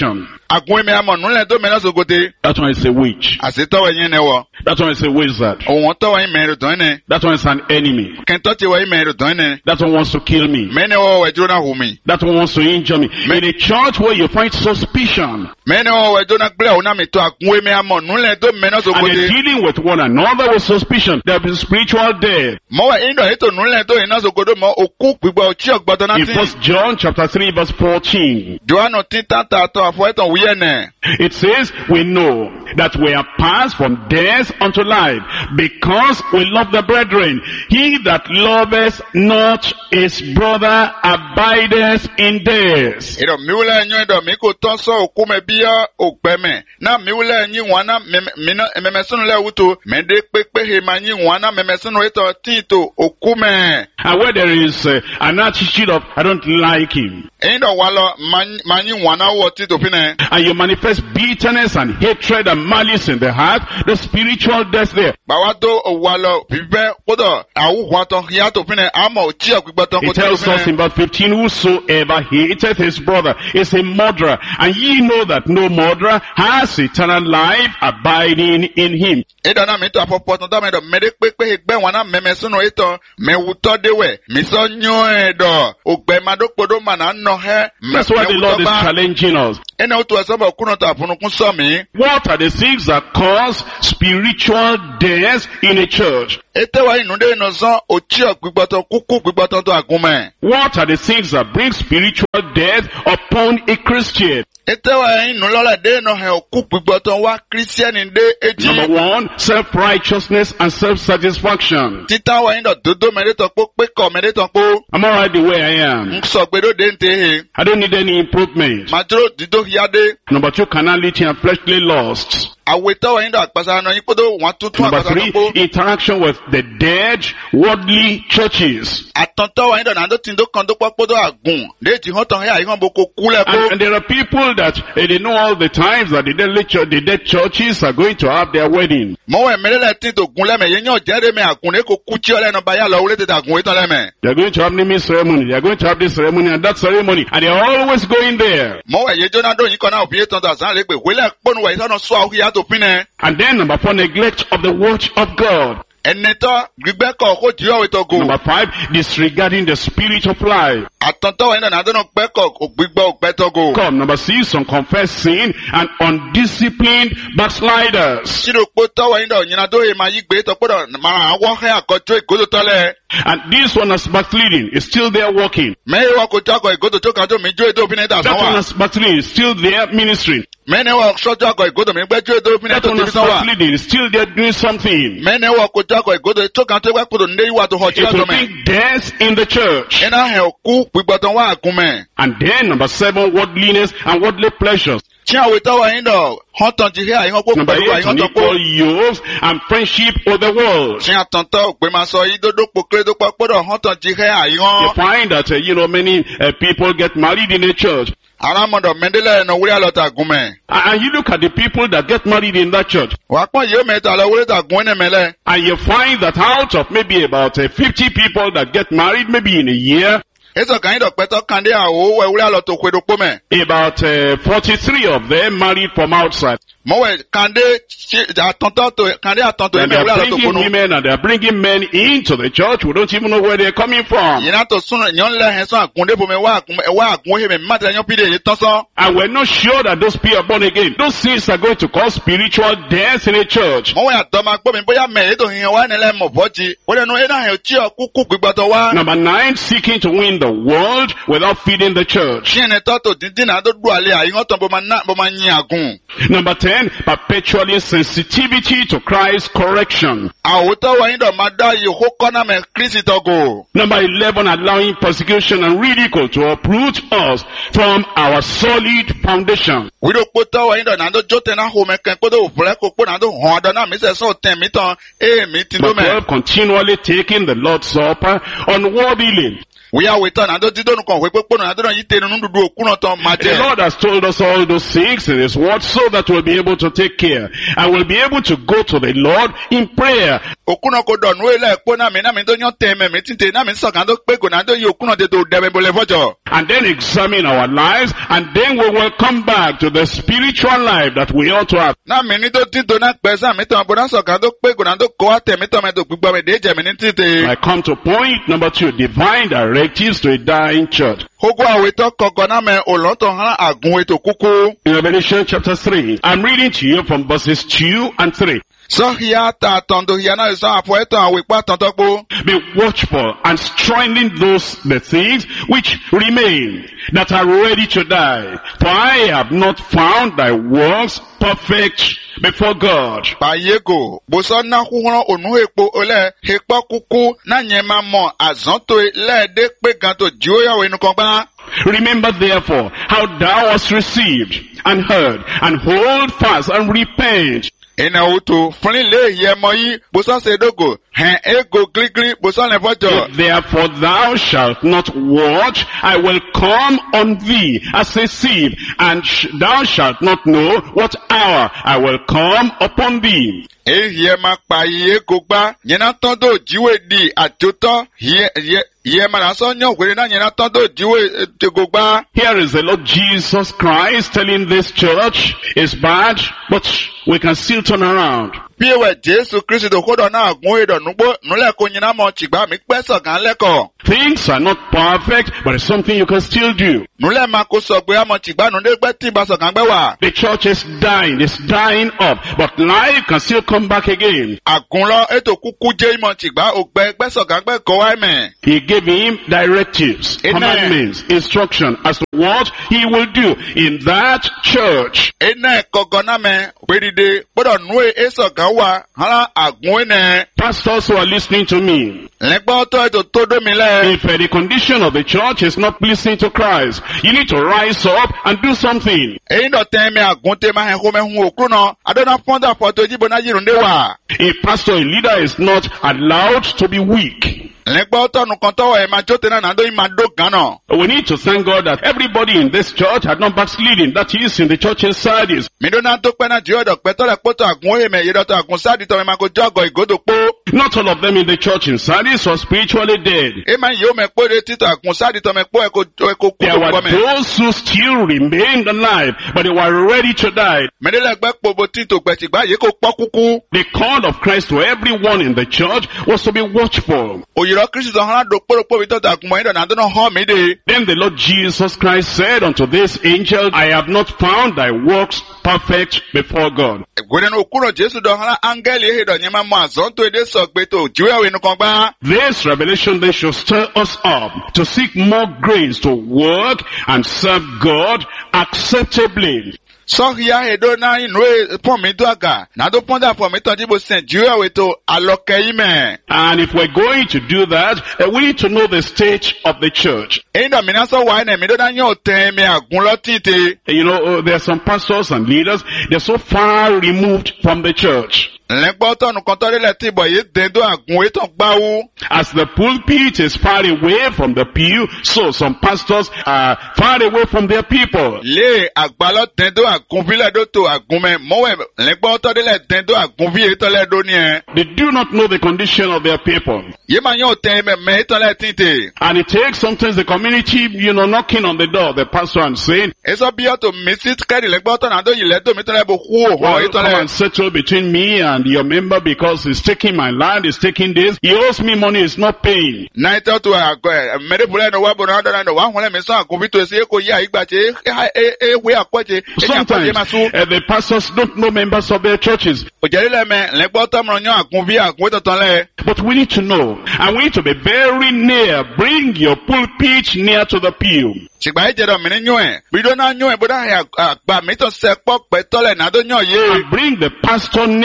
Àgún mi àmọ̀ nùlẹ̀ tó mẹ́rin sókòtè. That one is a witch. Àṣetọ́wọ̀ yín ni wọ. That one is a wizard. Òun tọ́wọ̀ yín mẹ́rin tó ní. That one is an enemy. Kẹ́ntọ́ ti wọ̀ yín mẹ́rin tó ní. That one wants to kill me. Mẹ́ni wọ̀ wẹ̀ jóná hù mí. That one wants to injure me. In a church where you find suspicion, Mẹ́ni wọ̀ wẹ̀ jóná gbé òun náà mi tó àgún mi àmọ̀ nùlẹ̀ tó mẹ́rin and sókòtè. they're dealing with one another with suspicion, there will be spiritual death. Mọ́wẹ̀ ìdọ̀ ètò nùlẹ̀ tó iná sókòtò mọ́ òkú gbígbọ́ ọtí ọ̀gbọ́dọ̀ náà In ti. 1 John chapter 3 verse 14, Jòhánù tí tàtà àtọ̀ àfọ̀ ẹ̀tàn wúyẹ̀ nẹ̀. it says, we know that we are passed from death unto life because we love the brethren. He that loveth not his brother abideth in death. Ìdọ̀ miwulẹ̀ ẹ̀yìn ìdọ̀ mi kò tọ́ sọ òkú mẹ́ bíyà ògbẹ́mẹ̀. Náà miwulẹ̀ ẹ̀yìn wọn náà mẹ́mẹ́sínú lẹ́ wúto. Mẹ́ndé pépé he máa yín wọn náà mẹ́mẹ́sínú ètò tíìtò òkú mẹ́. And where there is an attitude of, I don't like him, Ẹ̀yin dọ̀ wà lọ máa yín wọn náà wọ̀ tíìtò fi nẹ̀. and you manifest bitterness and hatred and malice in the heart, the spiritual death there. Bàwá tó wà lọ bíbẹ́ kódọ̀ àwùjọ tán yàtọ̀ fi nẹ̀ àmọ̀ òtí ọ̀gbígbọ́ tán kó It tó tells fi us nẹ̀. in verse 15, whosoever hateth his brother is a murderer, and ye know that no murderer has eternal life abiding in him. Ìdọ̀ náà mi tó àpọ̀pọ̀ tán tó mẹ́dọ̀ mẹ́dẹ́ pépé gbẹ́ wọn náà mẹ́mẹ́sínú ètò mẹ́wùtọ́ déwẹ̀. Mi sọ yún ẹ̀dọ̀ ògbẹ́ madókòdó mà náà nọ hẹ́. That's why the Lord is challenging us. Ẹni ó tó ẹsẹ̀ bọ̀ kúnnà tó àfúnukún sọ mí. What are the things that cause spiritual death in a church? Ètè wa inú dé iná sán òtí ọ̀gbígbọ́tọ̀ kúkú gbígbọ́tọ̀ tó àgúnmẹ̀. What are the things that bring spiritual death upon a Christian? Ètè wa inú lọ́lẹ̀ dé iná ẹ̀ òkú gbígbọ́tọ̀ wá kírísíẹ́nì dé èjì. Number one, self-righteousness and self-satisfaction. Títà wa inú dòdó mẹ́rẹ́tọ̀ pó pé kọ̀ mẹ́rẹ́tọ̀ pó. I'm alright the way I am. Ń sọ gbèdó dé ń tẹ̀ he. I don't need any improvement. Màdúró dídó yáde. Number two, carnality and fleshly lusts. Àwòtọ́ wa inú àgbàsá náà yín kódó wọn tuntun Number àgbàsá three, náà pó. interaction with the dead, worldly churches. Àtọ̀ntọ́ wa inú nàdó tí ń dó kan tó pọ́ kódó àgùn. Déètì hàn tán ẹ̀ àyíkàn bó kó kúlẹ̀ kó. And there are people that they know all the times that the dead churches are going to have their wedding. Mọ̀wé mẹ́rẹ́lẹ̀ tí tó gun lẹ́mẹ̀ yẹn yàn jẹ́rẹ́ mẹ́ àgùn ní kò kú tí ọlẹ́nu bá yà lọ wọlé tètè àgùn ìtàn lẹ́mẹ̀. They are going to have naming ceremony. They are going to have this ceremony and that ceremony. And they are always going there. Mọ̀wé yẹn jóná dó yín kan náà òfin ètò àṣà lè pè wílẹ̀ pọ́nù wẹ̀ ìtàn sọ àwọn ìyá tó pín nẹ. And then number four, neglect of the word of God. Ẹnitọ́ gbígbẹ́ kọ̀ kó jí ọ̀wé tó go. Number five, disregarding the spirit of life. Àtọ̀ntọ́ wẹ̀ náà àdánù gbẹ́ kọ̀ gbígbẹ́ ògbẹ́ tó go. Come, number six, unconfessed sin and undisciplined backsliders. Ṣídò pé tọ́wọ́ yín dọ̀ yín tó yẹ máa yí gbé tó gbọ́dọ̀ máa wọ́ ẹ́ àkọ́jọ́ ìgòdò tọ́lẹ̀. And this one is backsliding, is still there working. Mẹ́rin wọ́n kò jágọ̀ ìgòdò tó kàn tó mi jó èdè òfin ẹ̀dá That one sanwó. is backsliding, is still there ministering. Mẹ́rin wọ́n sọ́jọ́ àgọ̀ ìgòdò mi gbẹ́jọ́ èdè òfin That ẹ̀dá one òfin is sanwó. backsliding, is still there doing something. Mẹ́rin wọ́n kò jágọ̀ ìgòdò tó kàn tó gbẹ́ kódò ní ìwà tó hàn jí It will ọ̀dọ̀ mẹ́. bring death in the church. Iná ẹ̀ kú gbígbọ́tọ̀ wá àgúnmẹ̀. And then number seven, worldliness and worldly pleasures. Tí àwọn ìtọ́wọ̀ yín dọ̀ hàn tán ti hẹ́ àyíkàn kó Number pẹ̀lú eight, àyíkàn tó kó. unequal yokes and friendship with the world. Tí àtọ̀ntọ́ òpè máa sọ yí dódó pòkéré tó pọ̀ gbọ́dọ̀ hàn tán ti hẹ́ You àyíkàn. find that, many people get married in a church. Arámọ̀dọ̀ mẹ́ndílẹ̀ ẹ̀nà wúrí àlọ́ta àgúnmẹ̀. And you look at the people that get married in that church. Wà á pọ̀ yìí ó mẹ́ta lọ wúrí tàgún ẹ̀nà mẹ́lẹ̀. And you find that out of maybe about 50 people that get married maybe in a year, Èso kàn yín dọ̀ pẹ́tọ́ kan dé àwọ̀ wẹ̀ wúrí àlọ́tò kwedokpo mẹ́. about 43 of them married from outside. Mọ̀wẹ̀ kàndé àtọ̀ntọ́ ẹ̀mẹ́ And they wúrí are àlọ́tò bringing kunu. women and they are bringing men into the church. We don't even know where they're coming from. Yìnyín tó sún yọ̀ ńlẹ̀ ẹ̀sán àgúndé bomi wá àgún ẹ̀mẹ́ mátìlẹ̀ yọ̀ pídé yìí tán sán. And we're not sure that those people are born again. Those things are going to cause spiritual death in a church. Mọ̀wẹ̀ àtọ́ máa gbọ́ mi bóyá mẹ́ ètò ìyẹn wá nílẹ̀ mọ̀ bọ́jì. Ó lẹ́nu ẹ̀dá ẹ̀ tí ọ kúkú gbígbọ́tọ̀ wá. Number 9, seeking to win the world without feeding the church. Ṣé ẹni tọ́ tó dídín náà tó dùn àlẹ́ àyíkàn tán bó máa yin àgùn. Number 10, perpetually sensitivity to Christ's correction. Àwòtọ́ wa yín dọ̀ máa dá yìí kó kọ́nà mẹ́ Kristi tọ́gò. Number 11, allowing persecution and ridicule to uproot us from our solid foundation. Wíìdò pótọ́ wa yín dọ̀ náà tó jó tẹ̀ náà hó mẹ́kẹ́ kódò òfurẹ́ kó pé náà tó hàn àdán náà mi sẹ̀ sọ̀ tẹ̀ mí tán èèmí ti tó But mẹ́. 12, continually taking the Lord's Supper unworthily. Wíyá wìtọ́ nàdó dídó nìkan òwe pópó nàdó náà yí tẹnu nínú òkúnà tán máa The jẹ. Lord has told us all those things in His word so that we'll be able to take care and we'll be able to go to the Lord in prayer. Òkúnà kò dọ̀nù ilẹ̀ èpo náà mi tó yán tẹ̀mẹ̀ mi títẹ̀ náà mi sọ̀kan tó pé kò nàdó yí òkúnà tètè dẹ̀mẹ̀ bọ̀lẹ̀ fọ́jọ́. And then examine our lives, and then we will come back to the spiritual life that we ought to have. Náà mi ní tó títò náà pẹ́ sáà mi tàn bọ̀dá sọ̀kan tó pé kò nàdó kọ́ àtẹ̀mí tàn mẹ́tò gbígbọ́ mi dé jẹ̀mí ní títẹ̀. I come to point number 2, divine directives to a dying church. Ogo àwètọ́ kọ̀ọ̀kan náà mẹ́ òlọ́tọ̀ hàn àgùn ètò kúkú. In Revelation chapter 3, I'm reading to you from verses 2 and 3. Sọ́hìá ta tọ̀ndọ̀ hìá náà sọ àfọ̀ ẹ̀tàn àwèpá tọ̀ntọ́ gbó. Be watchful and strengthen the things which remain that are ready to die. For I have not found thy works perfect before God. Pàyégò, bùsọ̀ náà kúrọ̀ ònú èpo olẹ́ èpọ̀ kúkú náà yẹn máa mọ̀ àzántó lẹ́ẹ̀dẹ́ pé gan tó jí ó yàwó inú kan gbá. Remember therefore how thou hast received and heard, and hold fast and repent. Ina utu funile ye moyi busa sedogo hen ego gligli busa levojo. Therefore thou shalt not watch, I will come on thee as a thief, and thou shalt not know what hour I will come upon thee. Ye ma pa ye gogba nyena tondo jiwe di atoto ye ma na so nyo kwere na nyena tondo jiwe te gogba. Here is the Lord Jesus Christ telling this church is bad, but we can still turn around. Bí ewe Jésù Kristi tó kódọ̀ náà gún èdò núgbó núlẹ̀ kó nyina mọ̀ tìgbà mi pẹ́sọ̀ kan lẹ́kọ̀ọ́. Things are not perfect, but it's something you can still do. Núlẹ̀ máa kó sọ pé àmọ̀ tìgbà nù dégbẹ́ tí ìbá sọ̀kan gbẹ́ wà. The church is dying, it's dying up, but life can still come back again. Àgúnlọ ètò kúkú jẹ́ ìmọ̀ tìgbà ògbẹ́ gbẹ́sọ̀kan gbẹ́ kọ́ wá ẹ̀mẹ̀. He gave him directives, commandments, instruction as to what he will do in that church. Iná ẹ̀kọ́gọ́ náà mẹ́ pèrìdè gbọ́dọ̀ nú èsọ̀kan wà hàn àgún ẹ̀nẹ̀. Pastors who are listening to me, Lẹ́gbọ́n tó ètò tó dómi lẹ̀. if the condition of the church is not pleasing to Christ, you need to rise up and do something. Èyí dọ̀ tẹ́ mi àgún tẹ́ máa hẹ̀ kó mẹ́hun òkú náà. Adọ́nà fọ́ndà fọ́tò ìjìbọn náà yìí rúndé wà. A pastor, a leader is not allowed to be weak. Lẹ́gbọ́n tọ́nu kan tọ́wọ́ ẹ̀ máa jó tẹ́ náà nàdó yìí máa dó gan náà. We need to thank God that everybody in this church had not backsliding. That is in the church in Sardis. Midona tó pẹ́ náà jí ọ̀dọ̀ pẹ́ tọ́lẹ̀ pọ́tọ̀ àgún òye mẹ́ yẹ́dọ̀tọ̀ àgún sáàdì tọ́ mi máa kó jọ́gọ̀ ìgòdò pó. Not all of them in the church in Sardis were spiritually dead. Ẹ máa yóò mẹ́ pé títọ̀ àgún sáàdì tọ́ mẹ́ pọ́ ẹ̀kọ́ kú There tó were pọ́ mẹ́. those who still remained alive, but they were ready to die. Mẹ́lẹ́lẹ́gbẹ́ pòbò títò gbẹ̀tìgbà yìí kò pọ́ kúkú. The call of Christ to everyone in the church was to be watchful. Òyìnbó Kristi sọ hàn dò kpórókpó bí tọ́tọ̀ àgún mọ́ ìdọ̀nà àdónà hàn mí de. Then the Lord Jesus Christ said unto this angel, I have not found thy works perfect before God. Gweden okuro Jésù dọ̀ hàn áńgẹ́lì ehidọ̀ nyẹ́ máa mọ àzọ́ tó edé sọ gbé tó jíwé ìwé nìkan gbá. This revelation then should stir us up to seek more grace to work and serve God acceptably. Sọ́hìá èdò náà inú pọ̀nmí tó àgà, nàdó pọ́ndà pọ̀nmí tán jíbo sẹ̀ jíwé ìwé tó alọ́kẹ́ yìí mẹ́. And if we're going to do that, we need to know the state of the church. Èyí dọ̀ mìíràn sọ wà ẹ̀ mi dọ́dá yóò tẹ́ mi àgún lọ́tìtì. You know, there are some pastors and leaders, they're so far removed from the church. Lẹ́gbọ́n tọ́nu kan tọ́lélẹ̀ tí ìbọ̀ yìí dẹ́ndó àgún ètò gbáwó. As the pulpit is far away from the pew, so some pastors are far away from their people. Lé àgbàlọ́ dẹ́ndó àgún fílẹ̀ dó tó àgún mẹ́ mọ́wẹ́ lẹ́gbọ́n tọ́lélẹ̀ dẹ́ndó àgún fíyè tọ́lẹ̀ dó ní ẹ. They do not know the condition of their people. Yìí máa yóò tẹ́ mẹ́ tọ́lẹ̀ tìtì. And it takes sometimes the community, knocking on the door of the pastor and saying, Èso bí ọ̀tò mi sí kẹ́rì lẹ́gbọ́n tọ́nà àdó yìí lẹ́tọ̀ mi tọ́lẹ̀ bó kú òhò well, come ìtọ́lẹ̀. and settle between me and your member because he's taking my land, he's taking this. He owes me money, he's not paying. Náà tó àgọ́ mẹ́rẹ́bùrẹ́ ẹ̀nà wà bọ̀ náà dọ́nà wà hùn lẹ́mí sọ àgún fi tó ṣe é kò yí àyígbà ṣe é wé àkọ́jẹ. Sometimes the pastors don't know members of their churches. Òjẹ́rìlẹ̀ mẹ́ lẹ́gbọ́n tọ́mọ̀ yán àgún bí àgún tọ̀tàn lẹ̀. But we need to know, and we need to be very near. Bring your pulpit near to the pew. Ṣìgbà ìjẹ́dọ̀ mi ní yún ẹ̀. Bídó náà yún ẹ̀ bódà àgbà mi tó ṣe pọ̀ pẹ́ tọ́lẹ̀ náà tó yàn yé. And bring the pastor near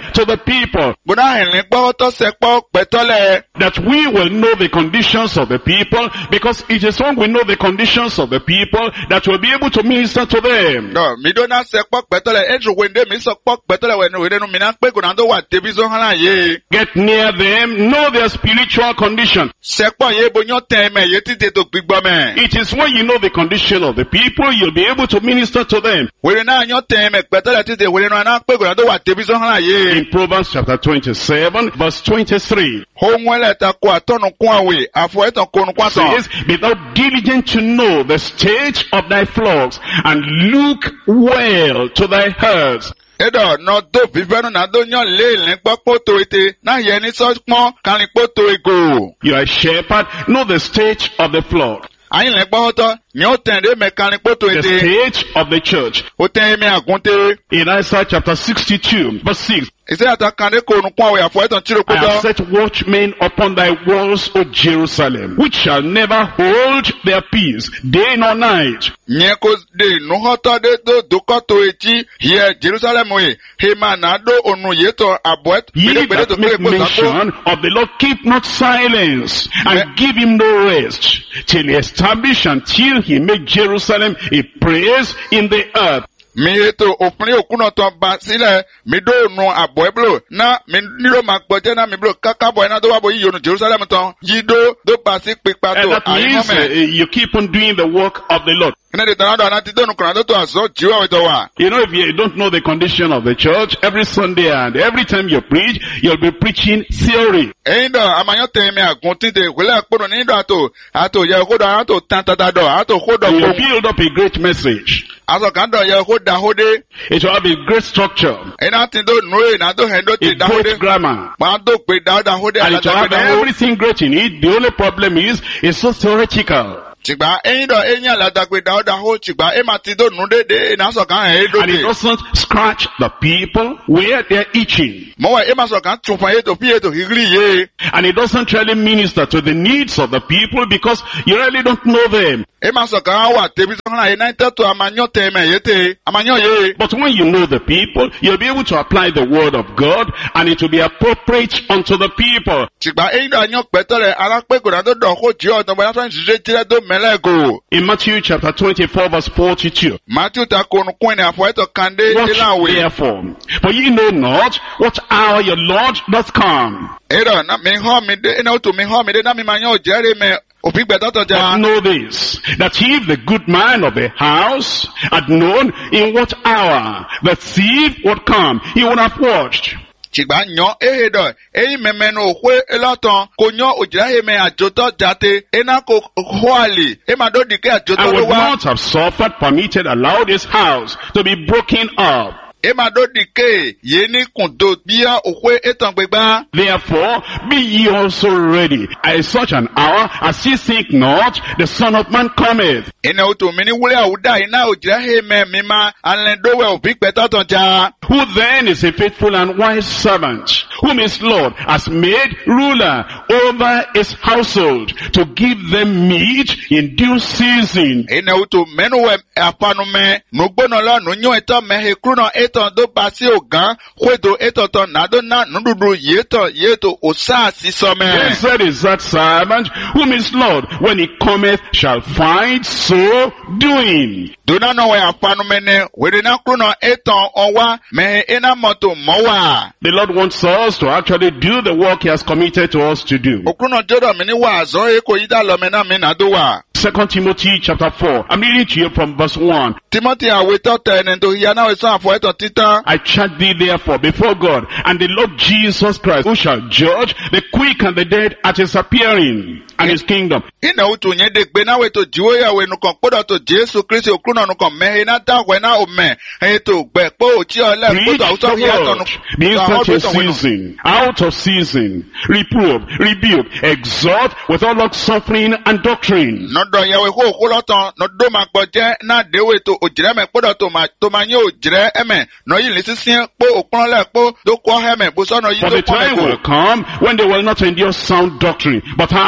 to the people, Buna henle kpo to se kpo petole. that we will know the conditions of the people, because it is when we know the conditions of the people that we'll be able to minister to them. No, mi do na se kpo petole. Enju wende mi so kpo petole wende no mi na pe ko na do wa tebizo hala ye. Get near them, know their spiritual condition. Se kpo ye bo nyo teme ye ti te to gbigbo me. It is when you know the condition of the people, you'll be able to minister to them. Wele na nyo teme petole ti te wele no na pe ko na do wa tebizo hala ye. In Proverbs chapter 27, verse 23, Ho nwele ta ko atonu kwa we, afo eton ko nu kwa ton. says, "Be thou diligent to know the state of thy flocks, and look well to thy herds." Edo no do vive no na do nyo le gbo poto ete na ye ni so pon kan poto ego. You are a shepherd, know the state of the flock, Ayin le gbo to ni o ten de me kan poto the ete. state of the church. O ten me agunte. In Isaiah chapter 62, verse 6, Ise ata kan de ko nu kwa we, afo eton tiro "I have poto. set watchmen upon thy walls, O Jerusalem, which shall never hold their peace, day nor night." Nye ko de nu hoto de do ko to echi here Jerusalem we. He ma na do onu ye to aboet. Ye Bede that to make kle ko sapo. mention of the Lord, keep not silence, and give him no rest, till he establish until he make Jerusalem a praise in the earth. Mi eto òpin òkúnà tó ba sílẹ̀ mi dó nu àbọ̀ ẹ̀bùrò náà mi nílò máa gbọ́jẹ́ náà mi bùrò kákábọ̀ iná tó wà bọ̀ yíyọnu Jerusalem tán yí dó ba sí pípa tó And that means àyímọ́mẹ́. you keep on doing the work of the Lord. Iná di tànádọ̀ àná ti dónu kùnà tó tó àzọ́ jíwá wẹ̀tọ̀ wà. You know, if you don't know the condition of the church, every Sunday and every time you preach, you'll be preaching theory. Ẹyin dọ̀ àmàyàn tẹ̀ mi àgùn títẹ̀ ìpínlẹ̀ àpònù ní ìdọ̀ àtò yẹ kó dọ̀ àtò tán tata dọ̀ àtò kó dọ̀ And you kó. build up a great message. Àtò kan dọ̀ yẹ kó da hó dé. It will have a great structure, Iná ti dó nù é iná tó hẹ̀ ndó ti a da hó dé. great grammar, Màá tó pé da hó dé and it will àlàjà have pé da hó. everything great in it. The only problem is, it's so theoretical. Tìgbà ẹyin dọ̀ ẹyin àlàjà pé da hó tìgbà ẹ máa ti dó nù dédé iná sọ̀kan ẹ̀ é And it dókè. doesn't scratch the people where they're itching. Mọ̀wá ẹ máa sọ̀kan tún fún ètò bí ètò hígírí yé. And it doesn't really minister to the needs of the people because you really don't know them. Ẹ máa sọ̀kan wà tẹ̀bí sọ́kànlá yìí náà tẹ́tù àmàyàn tẹ̀mẹ̀ yé tẹ̀ àmàyàn yé. But when you know the people, you'll be able to apply the word of God, and it will be appropriate unto the people. Tìgbà ẹyin dọ̀ àyàn pẹ̀tọ́ rẹ̀ alápẹ̀kọ̀rọ̀ tó dọ̀ kó jí ọ̀dọ̀ bọ̀ yàtọ̀ ìṣiṣẹ́ tirẹ̀ tó mẹ́lẹ́gò. In Matthew chapter 24 verse 42. Matthew ta konu kún ní àfọ̀ ẹ̀tọ̀ kàndé Watch ìlàwé. therefore, for ye know not what hour your Lord doth come. Ẹ̀rọ náà mi hàn mi dé ẹ̀nà òtò mi hàn mi dé náà mi máa yàn òjẹ́rẹ́ mẹ́ òfin gbẹ̀tọ̀tọ̀ But jà. know this, that if the good man of the house had known in what hour the thief would come, he would have watched. Tìgbà yàn éhe dọ̀ ẹ̀yin mẹ́mẹ́ ní òkú ẹlọ́tàn kò yàn òjìláyè mẹ́ àjòtọ́ jáde ẹ̀nà kò hó àlè ẹ̀ máa dó dìkẹ́ àjòtọ́ And ló would wá. not have suffered, permitted, allowed his house to be broken up. Ẹ̀ máa dó dìkẹ́ yé ní kùndó bíyà òkú ẹ̀tàn gbẹgbá. Therefore, be ye also ready, at such an hour as ye think not, the Son of Man cometh. Ẹ̀nà òtò mi ní wúlẹ̀ àwùdá iná òjìláyè mẹ́ mi máa alẹ́dọ́wẹ̀ òfin gbẹ̀tọ̀tọ̀ jà. Who then is a faithful and wise servant, whom his Lord has made ruler over his household, to give them meat in due season? Ẹ̀nà òtò mẹ́nuwẹ̀ àpanumẹ́ nùgbọ́nà lọ́nu yún ẹ̀tọ́ mẹ́hẹ̀ kúrúnà ẹ̀tọ́ tó bá sí ògán kwédo ẹ̀tọ́ tọ́ nàdó náà nùdùdù yétò òsáàsì sọmẹ́. Blessed is that servant, whom his Lord, when he cometh, shall find so doing. Dona náà wẹ̀ àpanumẹ́ ní wèrè náà kúrúnà ẹ̀tọ́ ọwá mẹ́hẹ̀ ẹ̀nà mọ́tò mọ́wà. The Lord wants us to actually do the work he has committed to us to do. Òkúrúnà jọ́dọ̀ mi ní wà àzọ́ èkó yí dá lọ́mẹ́ náà mi nàdó wà. 2 Timothy chapter 4. I'm reading to you from verse 1. Timothy àwetọ́ tẹ̀ ẹni tó yíya náà wẹ̀ sọ àfọ̀ ẹ̀tọ́ títán. I charge thee therefore before God and the Lord Jesus Christ, who shall judge the quick and the dead at his appearing and his kingdom. Ina utu nye de gbe na we to jiwo ya we nukon kpodo to Jesu Kristi okruno nukon mehe na ta we na ome. He to gbe po uchi ole Preach kpodo auto the hiya to word. Be in such a season, out of season, reprove, rebuke, exhort with all long suffering and doctrine. Nodo ya we ho kuloton no do ma gboje na de we to ojire me kpodo to ma nye ojire eme no yi lisisin po okron le po do ko heme bo so no yi For to the time will come when they will not endure sound doctrine, but after their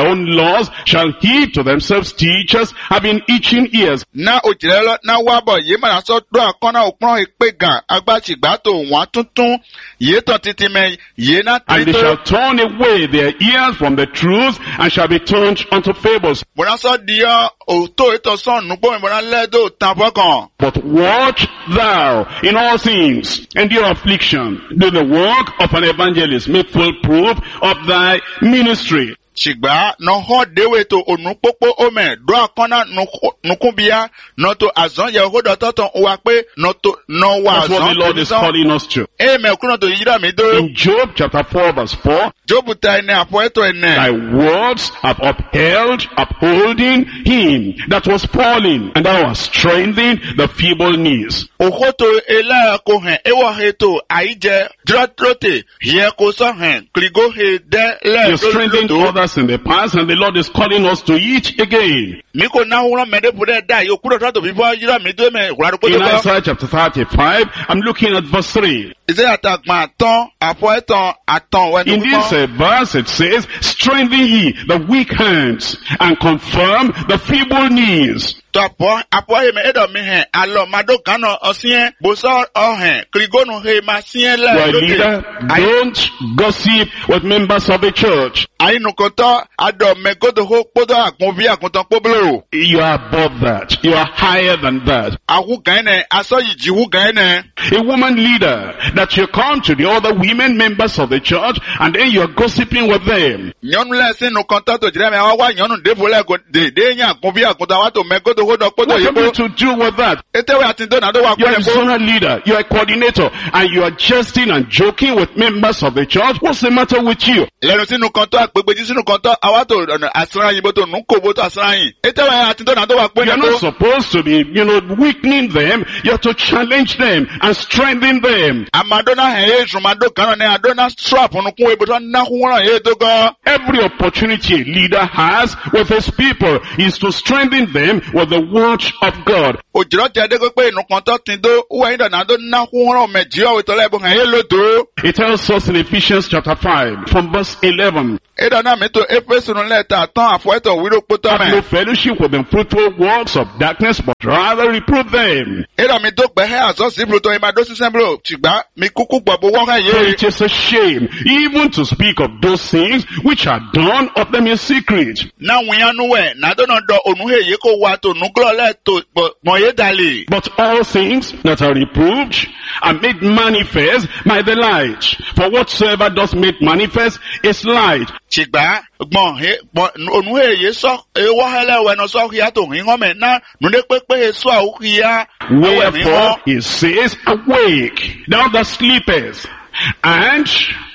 their own laws, shall heap to themselves teachers having itching ears. Na ojirelo na wabo ye mara so do akona opron ipega agbachigba to won tuntun ye ton titi me ye na And they trito. shall turn away their ears from the truth, and shall be turned unto fables. Bona so dia o to eto son nu bo bona ledo tanfokan. But watch thou in all things, endure affliction, do the work of an evangelist, make full proof of thy ministry. Shigba no ho dewe to onu popo ome do akona nukubia no to azon ye ho do toton wa pe no to no wa That's what the Lord is calling us to. me kuno to yira mi do. In Job chapter 4 verse 4, Jobu ta ene apo eto ene. thy words have upheld, upholding him that was falling, and thou hast strengthened the feeble knees. Okoto ela ko hen ewo heto aije drotrote ye ko so hen kligo he de le You strengthened do others in the past, and the Lord is calling us to it again. mi ko na won me de bude da yo kuro to bi bo yira mi do me kura ko In to Isaiah chapter 35, I'm looking at verse 3. ise atakma ton apo eton aton we In this verse it says, strengthen ye the weak hands, and confirm the feeble knees. to apo he me edo mi hen alo mado kano osien bo so o hen kligo no he ma sien You are a le leader, don't gossip with members of the church. ai nu ko to ado me go to ho podo akun bi akun ton poblo You are above that. You are higher than that. awu gan ne aso yi jiwu gan ne. A woman leader, that you come to the other women members of the church, and then you are gossiping with them. Nyɔnu lɛ sinu kɔntɔ to dzra mi awa wa nyɔnu devo lɛ ko de nya kun fi akuta wa to mɛ godo ho dɔ kpoto What are yebo. you to do with that? Ete we ati do na do wa You are a kpɔlɛ ko. zonal leader, you are a coordinator, and you are jesting and joking with members of the church. What's the matter with you? Lɛnu sinu kɔntɔ agbegbeji sinu kɔntɔ awa to asiran yin bo to nuko bo to asiran yin. Ete we ati do na do wa You're kpɔlɛ not ko. supposed to be, weakening them. You're to challenge them and strengthen them. Amadona hɛn ye zumado kan ne adona strap nukun ebo to na kun ye to gan. Every opportunity a leader has with his people is to strengthen them with the word of God. Ojiro ti ade ko pe inu kɔntɔ ti do wa yin do na do na kun mɛ jiwa we to lɛ bo hɛn ye lo do. It tells us in Ephesians chapter 5 from verse 11, Edo na mi to Efesu nu lɛ ta tɔn afɔ eto wiro kpotɔ have no mɛ. fellowship with the fruitful works of darkness, but rather reprove them. Edo mi do gbɛhɛ azɔ sibulu to ima do sisan bolo tsigba mi kuku gbɔbo wɔn hɛ For ye. it is a shame even to speak of those things which are done of them in secret. Na wunyanu wɛ na do na dɔ onu he ye ko wa to nuglɔ lɛ to mɔ ye dali. But all things that are reproved are made manifest by the light. For whatsoever does make manifest is light. Tsigba gbɔn onu he ye sɔ ewɔ hɛ lɛ wɛ na sɔ hia to hin hɔn mɛ na nude kpekpe he sɔ awu hia. Wherefore he says, awake, thou that sleepest, and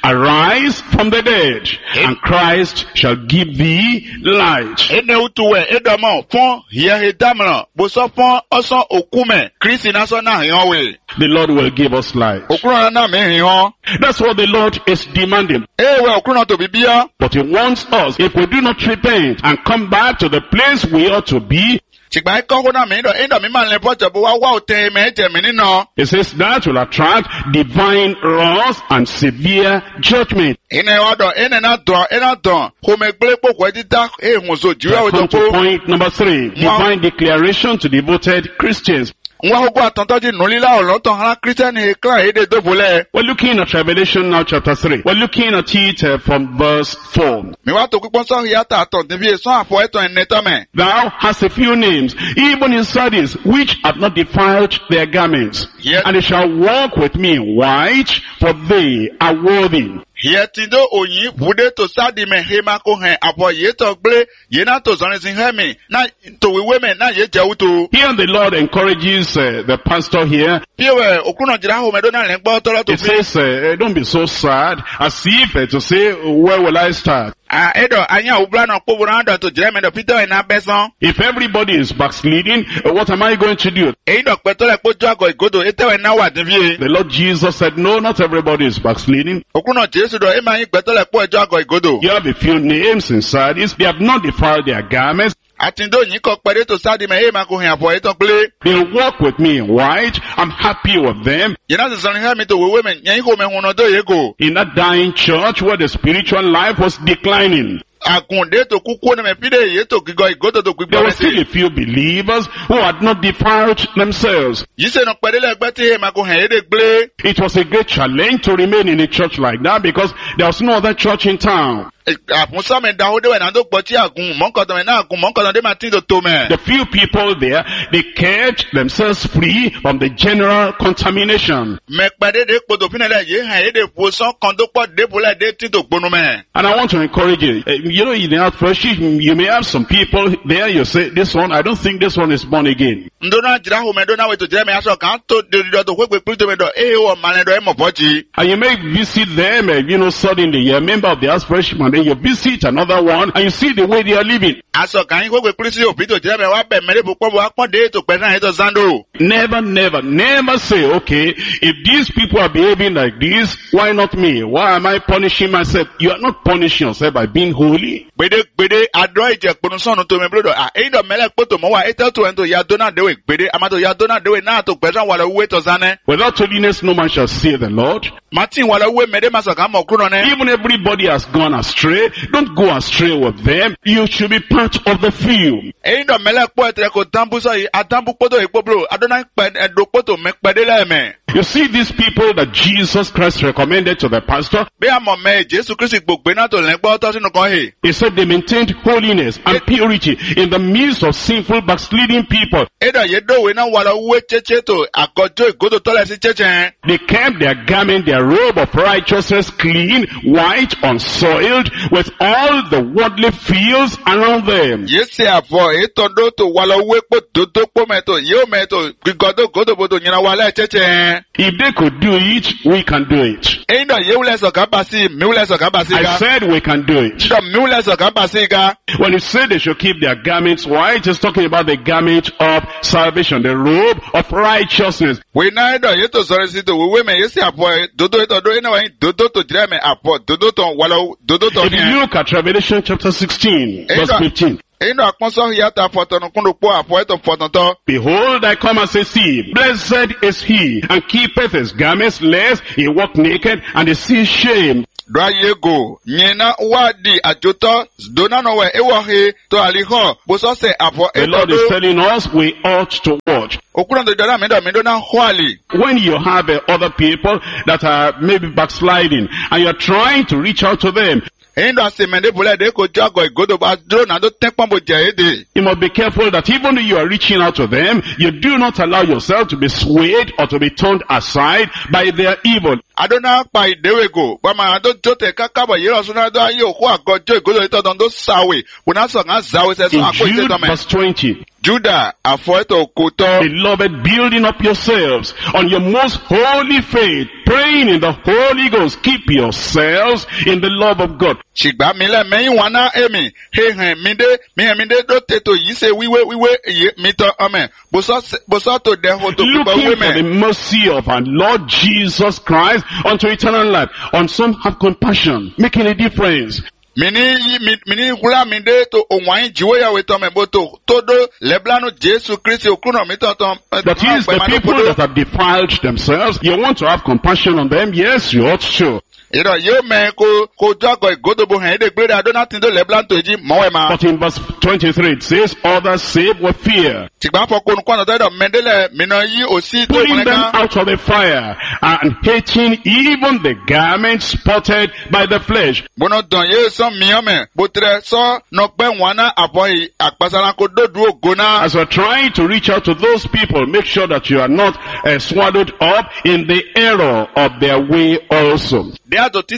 arise from the dead, and Christ shall give thee light. Ene utu wɛ edɔmɔ fɔn hia he damina bosɔ fɔn ɔsɔn oku mɛ Kristi na sɔ na hiã we. The Lord will give us light. Okuna na mi hiã. That's what the Lord is demanding. Ewe okuna to bibia. But he wants us, if we do not repent and come back to the place we ought to be, Tsigba ekɔ ko na mi dɔ edɔ mi ma lɛ pɔtɛ bo wa wa o tɛ mɛ ɛjɛ mi nínɔ. it says that will attract divine wrath and severe judgment. Ene wa dɔ ene na dɔn kome gble kpokɔ ɛdida ehunzo jiwa o Come dɔ to ko. point number 3, divine declaration to devoted Christians. Nwa gbogbo atɔntɔji nulila ɔlɔtɔn hã kristiani eklan ede dobo lɛ. We're looking at Revelation now chapter 3. We're looking at it from verse 4. Mi wa to kpikpɔn sɔn hiya ta atɔ dibi sɔn afɔ ɛtɔn ɛnɛtɔ mɛ. Thou hast a few names, even in Sardis, which have not defiled their garments. Yes. And they shall walk with me in white, for they are worthy. Hietindo oyin bude to sadi mɛ hema ko hɛn afɔ yetɔ gble yena to zɔnisi hɛmi na to wiwe mɛ na ye jɛwu to. Here the Lord encourages the pastor here. Piewɛ okuna jira ahome do na lɛ gbɔ tɔlɔ to He fi. says, don't be so sad, as if to say, where will I start? Edo anya ubla na kpoboro na dɔ to jira mɛ dɔ Peter ina bɛ sɔn. If everybody is backsliding, what am I going to do? Eyi dɔ kpɛtɔ lɛ kpɔjɔ agɔ igodo etewɛ na wa divi. The Lord Jesus said, no, not everybody is backsliding. Okuna Jesu dɔ ema yin kpɛtɔ lɛ kpɔ ɛjɔ agɔ igodo. You have a few names in Sardis. They have not defiled their garments. Atindo yin kɔ kpɛde to sadi mɛ hema ko hɛn afɔ etɔ gble. They walk with me in white. I'm happy with them. Yena sisɔni hɛmi to wewe mɛ nyɛyin ko mɛ hun do ye ko. In that dying church where the spiritual life was declining. akunde to kuku ne me pide ye to gigo igoto to There were still a few believers who had not defiled themselves. Yise no pedele gbati he mako hen ede gble. It was a great challenge to remain in a church like that because there was no other church in town. Apunsa me da hode we na do gboti agun monko to me na agun monko to de ma tin to me. The few people there, they kept themselves free from the general contamination. Me pade de podo pinele ye hen ede poson kan do po de bole de tin to gbonu me. And I want to encourage you. You know, in the outfellowship, you may have some people there, you say, this one, I don't think this one is born again. Ndona jira ho me do na we to jira me aso kan to de do kwe pe to me do wo mane do e mo boji. And you may visit them, suddenly you're a member of the outfellowship, and then you visit another one, and you see the way they are living. Aso kan kwe pe prisi o pito jira me wa be mere bu po wa pon de to pe na e to zando. Never say, okay, if these people are behaving like this, why not me? Why am I punishing myself? You are not punishing yourself by being holy. Gbede ado ije ponu sonu to me brodo e do mele poto mo wa e to ento ya dona dewe gbede amato ya dona dewe na to pesan wala we to zane. Without holiness no man shall see the Lord. Martin wala we mede masoka mo kuro ne. Even everybody has gone astray. Don't go astray with them. You should be part of the few. E do mele po etre ko tambu so yi atambu poto e po bro adona pe do poto me pede le me. You see these people that Jesus Christ recommended to the pastor. Be amo me Jesus Christ gbogbe na to len gbo to sinu kan he. He said they maintained holiness and purity in the midst of sinful backsliding people. Edo ye do we na wala we cheche to akojo igodo to le si cheche. They kept their garment, their robe of righteousness clean, white, unsoiled, with all the worldly fields around them. Yese afo eto do to wala we po dodo po meto yo meto gigodo godo bodo nyina wala cheche. If they could do it, we can do it. I said we can do it. When he said they should keep their garments white, he's talking about the garment of salvation, the robe of righteousness. If you look at Revelation chapter 16, verse 15. Behold, I come as a thief. Blessed is he, and keepeth his garments, lest he walk naked, and he see shame. The Lord is telling us we ought to watch. When you have other people that are maybe backsliding, and you're trying to reach out to them, you must be careful that even though you are reaching out to them, you do not allow yourself to be swayed or to be turned aside by their evil. In Jude verse 20. Judah, beloved, building up yourselves on your most holy faith, praying in the Holy Ghost, keep yourselves in the love of God. Looking for the mercy of our Lord Jesus Christ unto eternal life. On some have compassion, making a difference. That is the people that have defiled themselves. You want to have compassion on them? Yes, you ought to. But in verse 23 it says, others save with fear, pulling them out of the fire, and hating even the garments spotted by the flesh. As we're trying to reach out to those people, make sure that you are not swallowed up in the error of their way also. As you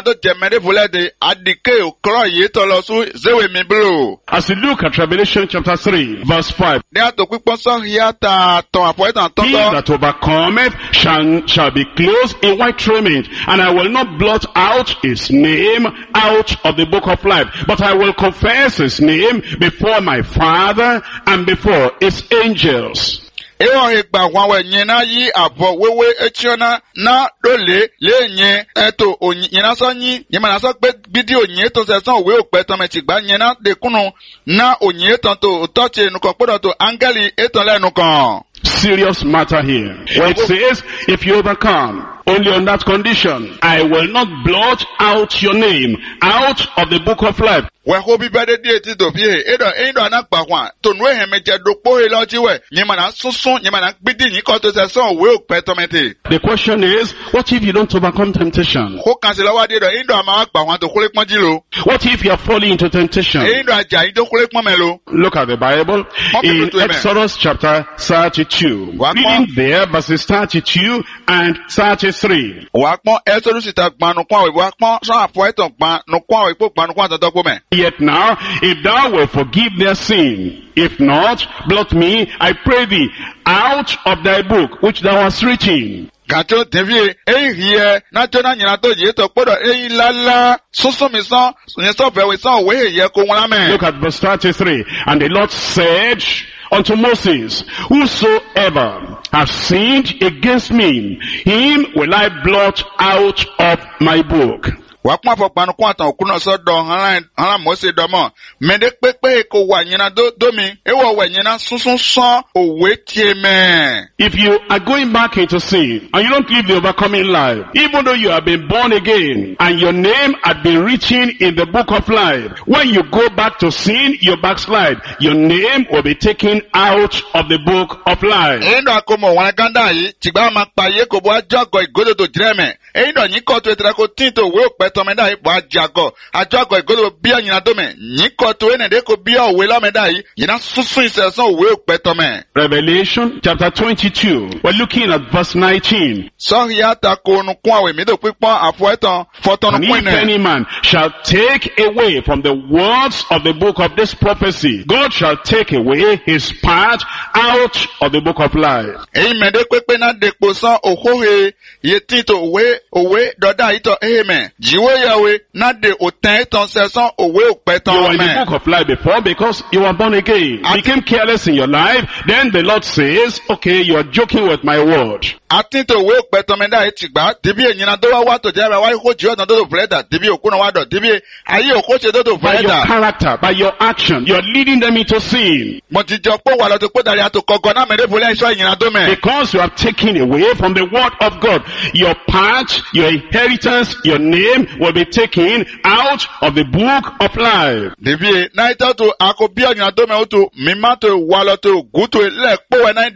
look at Revelation chapter 3, verse 5. He that overcometh shall be clothed in white raiment, and I will not blot out his name out of the book of life, but I will confess his name before my Father and before his angels. Ewa hekba wawe nyena yi abo wewe echiona na dole le nye eto onyena so nyi nyema na so pe video nye to se son we ope to me ti gba nyena de kunu na onye ton to toche nu kan podo to angeli eton lenu kan. Serious matter here. It says, if you overcome, only on that condition, I will not blot out your name out of the book of life. we ho bi bede die ti do fie edo anagba kwa to nu ehemeje do po he loji we nyima na sunsun nyima na gbidi yin ko to se son we o pe tomete. The question is, what if you don't overcome temptation? Ho kan se lo wa de do edo ama gba wan to kole ponji lo. What if you are falling into temptation? Edo aja yin to kole pon melo. Look at the Bible in Exodus chapter 32. Reading there verses 32 and 33. Wa pon Exodus ta gban nu kwa we wa pon so afo etan gban nu kwa we po gban nu kwa to po me. Yet now, if thou wilt forgive their sin, if not, blot me, I pray thee, out of thy book which thou hast written. Gato devie ehie na jona nyina to ye to podo lala sunsun mi san yen so fe we san we ye ko won amen. Look at verse 33. And the Lord said unto Moses, whosoever has sinned against me, him will I blot out of my book. Wa pon fo panu ko atan okuno so do han Mose do mo me de pepe ko wa nyina do mi e wo wa nyina sunsun son owe tie me. If you are going back into sin and you don't live the overcoming life, even though you have been born again and your name had been written in the book of life, when you go back to sin, you backslide, your name will be taken out of the book of life. Endo akomo wan ganda yi tigba ma pa ye ko bo ajogo igodo to dreme endo yin ko to etra ko tinto we o pe to me dai bo ajogo igodo bi anyina do me yin ko to ene de ko bi o we lo me dai yina susun ise so we o pe to me. Revelation chapter 22. We're looking at verse 19. So ya ta ko nu kwa we mi do pipon afo etan foton And nu if kwene. any man shall take away from the words of the book of this prophecy, God shall take away his part out of the book of life. Eyi me de pepe na de po san ohohe ye tinto owe doda ito eheme jiwe yawe na de oten etan se san owe o pe You ton were in the me. book of life before because you were born again. You became careless in your life. Then the Lord says, okay, you are joking with my word. Atinto owe o pe ton me da etigba debi enyina do wa to jere wa ko ji ona do freda debi okuna wa do debi aye oko se do By your freda. character, by your action, you are leading them into sin. Mo ti jo po wa lo to po dari ato kogo na me de fole so enyina do me. Because you have taken away from the word of God, your part, your inheritance, your name will be taken out of the book of life. Debi na ito to akobi enyina do me o to mi ma to wa lo to guto le po we na